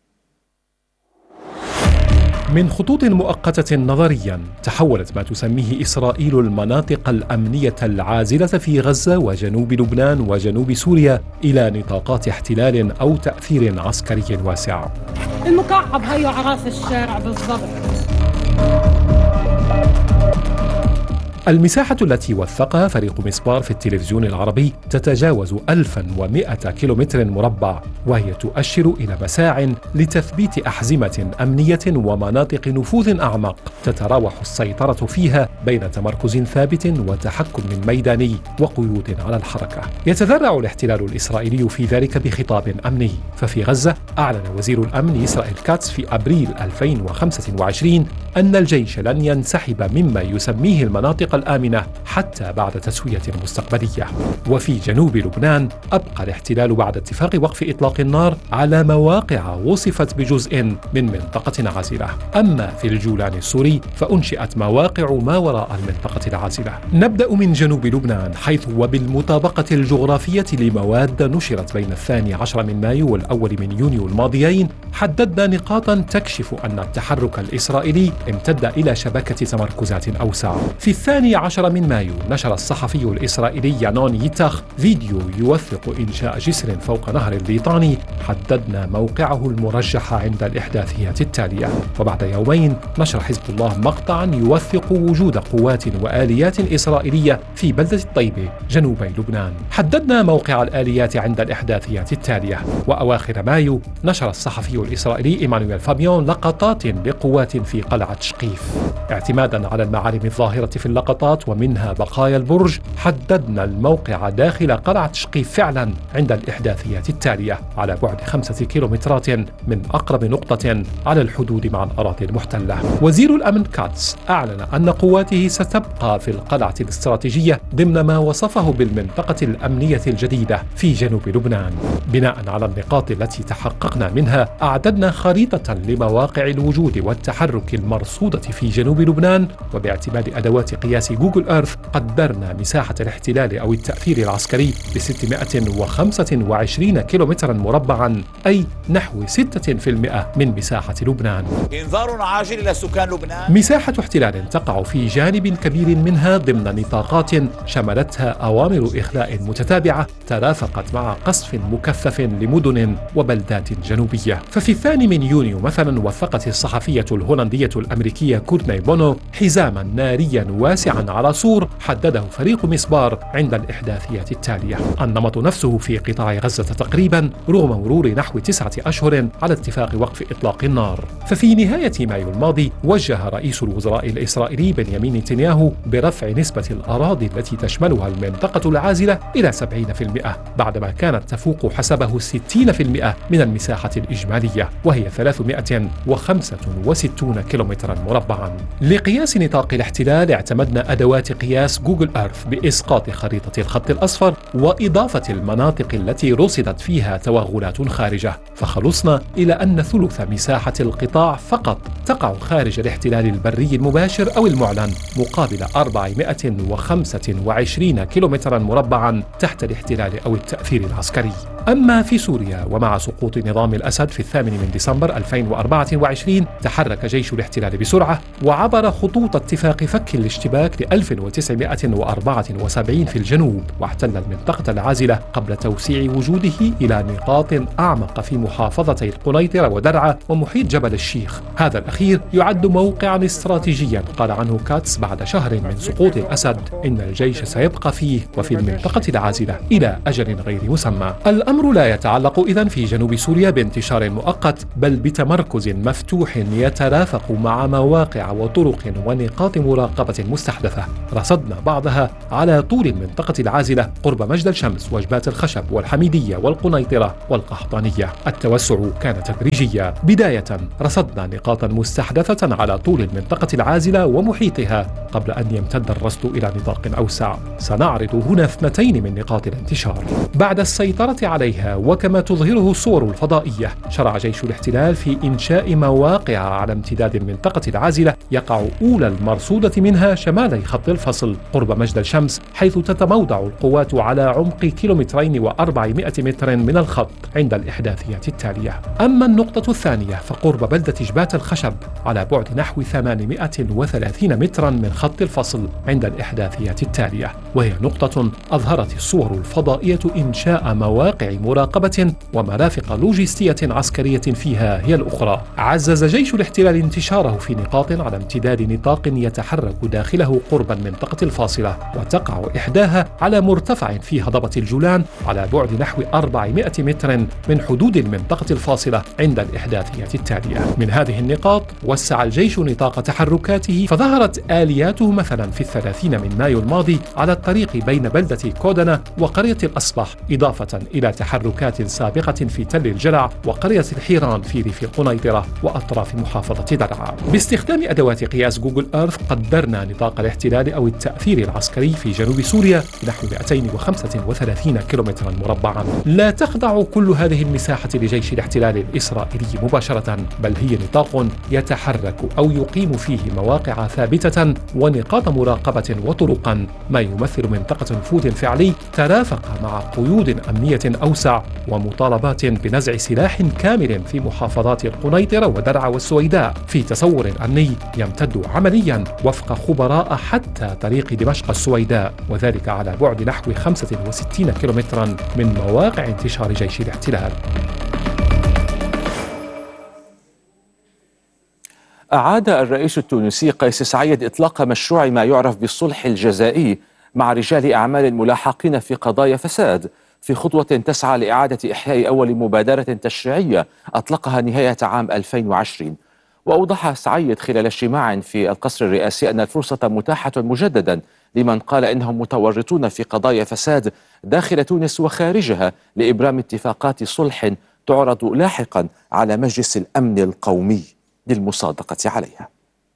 من خطوط مؤقتة نظريا تحولت ما تسميه إسرائيل المناطق الأمنية العازلة في غزة وجنوب لبنان وجنوب سوريا إلى نطاقات احتلال أو تأثير عسكري واسع. المكعب هيو على راس الشارع بالضبط. المساحة التي وثقها فريق مسبار في التلفزيون العربي تتجاوز 1100 كيلومتر مربع، وهي تؤشر إلى مساع لتثبيت أحزمة أمنية ومناطق نفوذ أعمق تتراوح السيطرة فيها بين تمركز ثابت وتحكم ميداني وقيود على الحركة. يتذرع الاحتلال الإسرائيلي في ذلك بخطاب أمني، ففي غزة أعلن وزير الأمن إسرائيل كاتس في أبريل 2025 أن الجيش لن ينسحب مما يسميه المناطق الآمنة حتى بعد تسوية مستقبلية. وفي جنوب لبنان أبقى الاحتلال بعد اتفاق وقف إطلاق النار على مواقع وصفت بجزء من منطقة عازلة. أما في الجولان السوري فأنشئت مواقع ما وراء المنطقة العازلة. نبدأ من جنوب لبنان، حيث وبالمطابقة الجغرافية لمواد نشرت بين 12 من مايو والأول من يونيو الماضيين حددنا نقاطا تكشف أن التحرك الإسرائيلي امتد إلى شبكة تمركزات أوسع. في 12 من مايو نشر الصحفي الإسرائيلي يانون يتاخ فيديو يوثق إنشاء جسر فوق نهر الليطاني حددنا موقعه المرجح عند الإحداثيات التالية. وبعد يومين نشر حزب الله مقطعا يوثق وجود قوات وآليات إسرائيلية في بلدة الطيبة جنوبي لبنان. حددنا موقع الآليات عند الإحداثيات التالية. وأواخر مايو نشر الصحفي الإسرائيلي إيمانويل فابيون لقطات لقوات في قلعة شقيف. اعتمادا على المعالم الظاهرة في اللقطات ومنها بقايا البرج، حددنا الموقع داخل قلعة شقيف فعلا عند الإحداثيات التالية على بعد 5 كيلومترات من أقرب نقطة على الحدود مع الأراضي المحتلة. وزير الأمن كاتس أعلن أن قواته ستبقى في القلعة الاستراتيجية ضمن ما وصفه بالمنطقة الأمنية الجديدة في جنوب لبنان. بناء على النقاط التي تحققنا منها أعددنا خريطة لمواقع الوجود والتحرك المرصودة في جنوب لبنان، وباعتماد أدوات قياس جوجل إيرث قدرنا مساحة الاحتلال أو التأثير العسكري ب 625 كيلومترا مربعا، أي نحو 6% من مساحة لبنان. إنذار عاجل إلى سكان لبنان. مساحة احتلال تقع في جانب كبير منها ضمن نطاقات شملتها أوامر إخلاء متتابعة ترافقت مع قصف مكثف لمدن وبلدات جنوبية. ففي 2 من يونيو مثلا وثقت الصحفية الهولندية الأمريكية كورتني بونو حزاما ناريا واسعا على سور حدده فريق مسبار عند الإحداثيات التالية. النمط نفسه في قطاع غزة تقريبا رغم مرور نحو 9 أشهر على اتفاق وقف إطلاق النار. ففي نهاية مايو الماضي وجه رئيس الوزراء الإسرائيلي بنيامين نتنياهو برفع نسبة الأراضي التي تشملها المنطقة العازلة إلى 70% بعدما كانت تفوق حسبه 60% من المساحة الإجمالية وهي 365 كيلومترا مربعا. لقياس نطاق الاحتلال اعتمدنا أدوات قياس جوجل أيرث بإسقاط خريطة الخط الأصفر وإضافة المناطق التي رصدت فيها توغلات خارجة، فخلصنا إلى أن ثلث مساحة القطاع فقط تقع خارج الاحتلال البري المباشر أو المعلن، مقابل 425 كيلومترا مربعا تحت الاحتلال أو التأثير العسكري. أما في سوريا ومع سقوط نظام الأسد في 8 ديسمبر 2024 تحرك جيش الاحتلال بسرعة وعبر خطوط اتفاق فك الاشتباك ل 1974 في الجنوب، واحتل المنطقة العازلة قبل توسيع وجوده إلى نقاط أعمق في محافظتي القنيطرة ودرعا ومحيط جبل الشيخ. هذا الأخير يعد موقعا استراتيجيا قال عنه كاتس بعد شهر من سقوط الأسد إن الجيش سيبقى فيه وفي المنطقة العازلة إلى أجل غير مسمى. الأمر لا يتعلق إذن في جنوب سوريا بانتشار مؤقت، بل بتمركز مفتوح يترافق مع مواقع وطرق ونقاط مراقبة مستحدثة رصدنا بعضها على طول المنطقة العازلة قرب مجد الشمس وجبات الخشب والحميدية والقنيطرة والقحطانية. التوسع كان تدريجيا. بداية رصدنا نقاطا مستحدثة على طول المنطقة العازلة ومحيطها قبل أن يمتد الرصد إلى نطاق أوسع. سنعرض هنا 2 من نقاط الانتشار. بعد السيطرة عليها وكما تظهره الصور الفضائية، شرع جيش الاحتلال في إنشاء مواقع على امتداد المنطقة العازلة، يقع أولى المرصودة منها شمالي خط الفصل قرب مجد الشمس، حيث تتموضع القوات على عمق 2.400 متر من الخط عند الإحداثيات التالية. أما النقطة الثانية فقرب بلدة جبات الخشب على بعد نحو 830 مترا من خط الفصل عند الإحداثيات التالية، وهي نقطة أظهرت الصور الفضائية إنشاء مواقع مراقبة ومرافق لوجستية عسكرية فيها هي الأخرى. عزز جيش الاحتلال انتشاره في نقاط على امتداد نطاق يتحرك داخله قرب المنطقة الفاصلة، وتقع إحداها على مرتفع في هضبة الجولان على بعد نحو 400 متر من حدود المنطقة الفاصلة عند الإحداثيات التالية. من هذه النقاط وسع الجيش نطاق تحركاته، فظهرت آلياته مثلا في 30 من مايو الماضي على الطريق بين بلدة كودنا وقرية الأصبح، إضافة إلى تحركات سابقة في تل الجلع وقرية الحيران في ريف قنيطرة وأطراف محافظة درعا. باستخدام أدوات قياس جوجل أيرث قدرنا نطاق الاحتلال أو التأثير العسكري في جنوب سوريا نحو 235 كيلومترا مربعا. لا تخضع كل هذه المساحة لجيش الاحتلال الإسرائيلي مباشرة، بل هي نطاق يتحرك أو يقيم فيه مواقع ثابتة ونقاط مراقبة وطرقا، ما يمثل منطقة نفوذ فعلي ترافق مع قيود أمنية أوسع ومطالبات بنزع سلاح كامل في محافظات القنيطرة ودرعا والسويداء في تصور أمني يمتد عمليا وفق خبراء حتى طريق دمشق السويداء، وذلك على بعد نحو 65 كيلومترا من مواقع انتشار جيش الاحتلال. أعاد الرئيس التونسي قيس سعيد إطلاق مشروع ما يعرف بالصلح الجزائي مع رجال أعمال ملاحقين في قضايا فساد، في خطوة تسعى لإعادة إحياء أول مبادرة تشريعية أطلقها نهاية عام 2020. وأوضح سعيد خلال اجتماع في القصر الرئاسي أن الفرصة متاحة مجددا لمن قال إنهم متورطون في قضايا فساد داخل تونس وخارجها لإبرام اتفاقات صلح تعرض لاحقا على مجلس الأمن القومي للمصادقة عليها.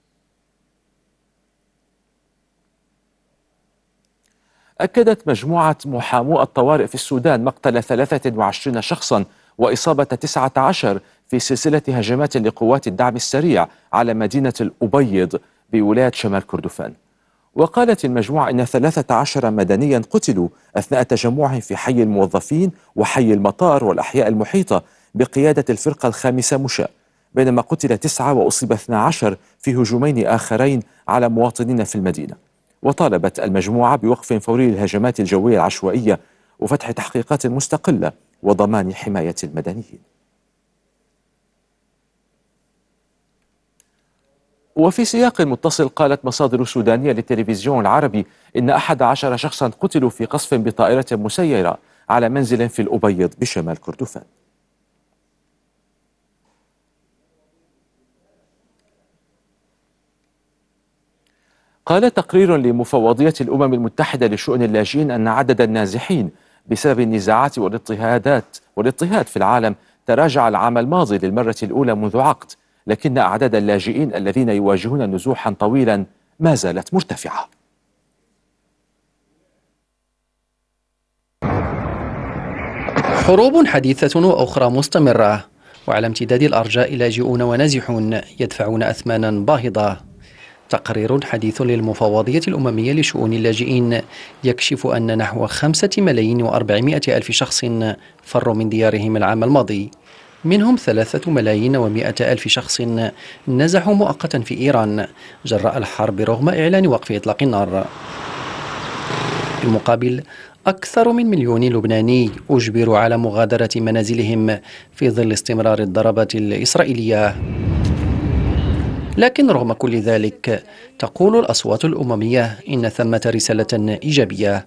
أكدت مجموعة محامو الطوارئ في السودان مقتل 23 شخصا وإصابة 19 في سلسلة هجمات لقوات الدعم السريع على مدينة الأبيض بولاية شمال كردفان. وقالت المجموعة إن 13 مدنيا قتلوا أثناء تجمعهم في حي الموظفين وحي المطار والأحياء المحيطة بقيادة الفرقة الخامسة مشاء، بينما قتل 9 وأصيب 12 في هجومين آخرين على مواطنين في المدينة. وطالبت المجموعة بوقف فوري للهجمات الجوية العشوائية وفتح تحقيقات مستقلة وضمان حماية المدنيين. وفي سياق متصل قالت مصادر سودانية للتلفزيون العربي إن 11 شخصا قتلوا في قصف بطائرة مسيرة على منزل في الأبيض بشمال كردفان. قال تقرير لمفوضية الأمم المتحدة لشؤون اللاجئين أن عدد النازحين بسبب النزاعات والاضطهاد في العالم تراجع العام الماضي للمرة الأولى منذ عقد، لكن أعداد اللاجئين الذين يواجهون نزوحا طويلا ما زالت مرتفعة. حروب حديثة وأخرى مستمرة، وعلى امتداد الأرجاء لاجئون ونازحون يدفعون أثمانا باهظة. تقرير حديث للمفوضية الأممية لشؤون اللاجئين يكشف أن نحو 5,400,000 شخص فروا من ديارهم العام الماضي، منهم 3,100,000 شخص نزحوا مؤقتا في إيران جراء الحرب رغم إعلان وقف إطلاق النار. بالمقابل أكثر من 1,000,000 لبناني أجبروا على مغادرة منازلهم في ظل استمرار الضربات الإسرائيلية. لكن رغم كل ذلك تقول الأصوات الأممية إن ثمة رسالة إيجابية.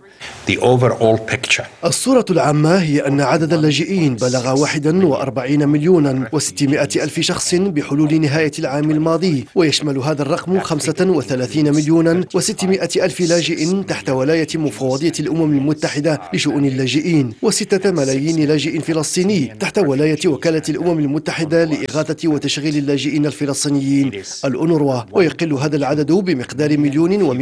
الصورة العامة هي أن عدد اللاجئين بلغ 41,600,000 شخص بحلول نهاية العام الماضي، ويشمل هذا الرقم 35,600,000 لاجئ تحت ولاية مفوضية الأمم المتحدة لشؤون اللاجئين، و6 ملايين لاجئ فلسطيني تحت ولاية وكالة الأمم المتحدة لإغاثة وتشغيل اللاجئين الفلسطينيين الأونروا. ويقل هذا العدد بمقدار 1,100,000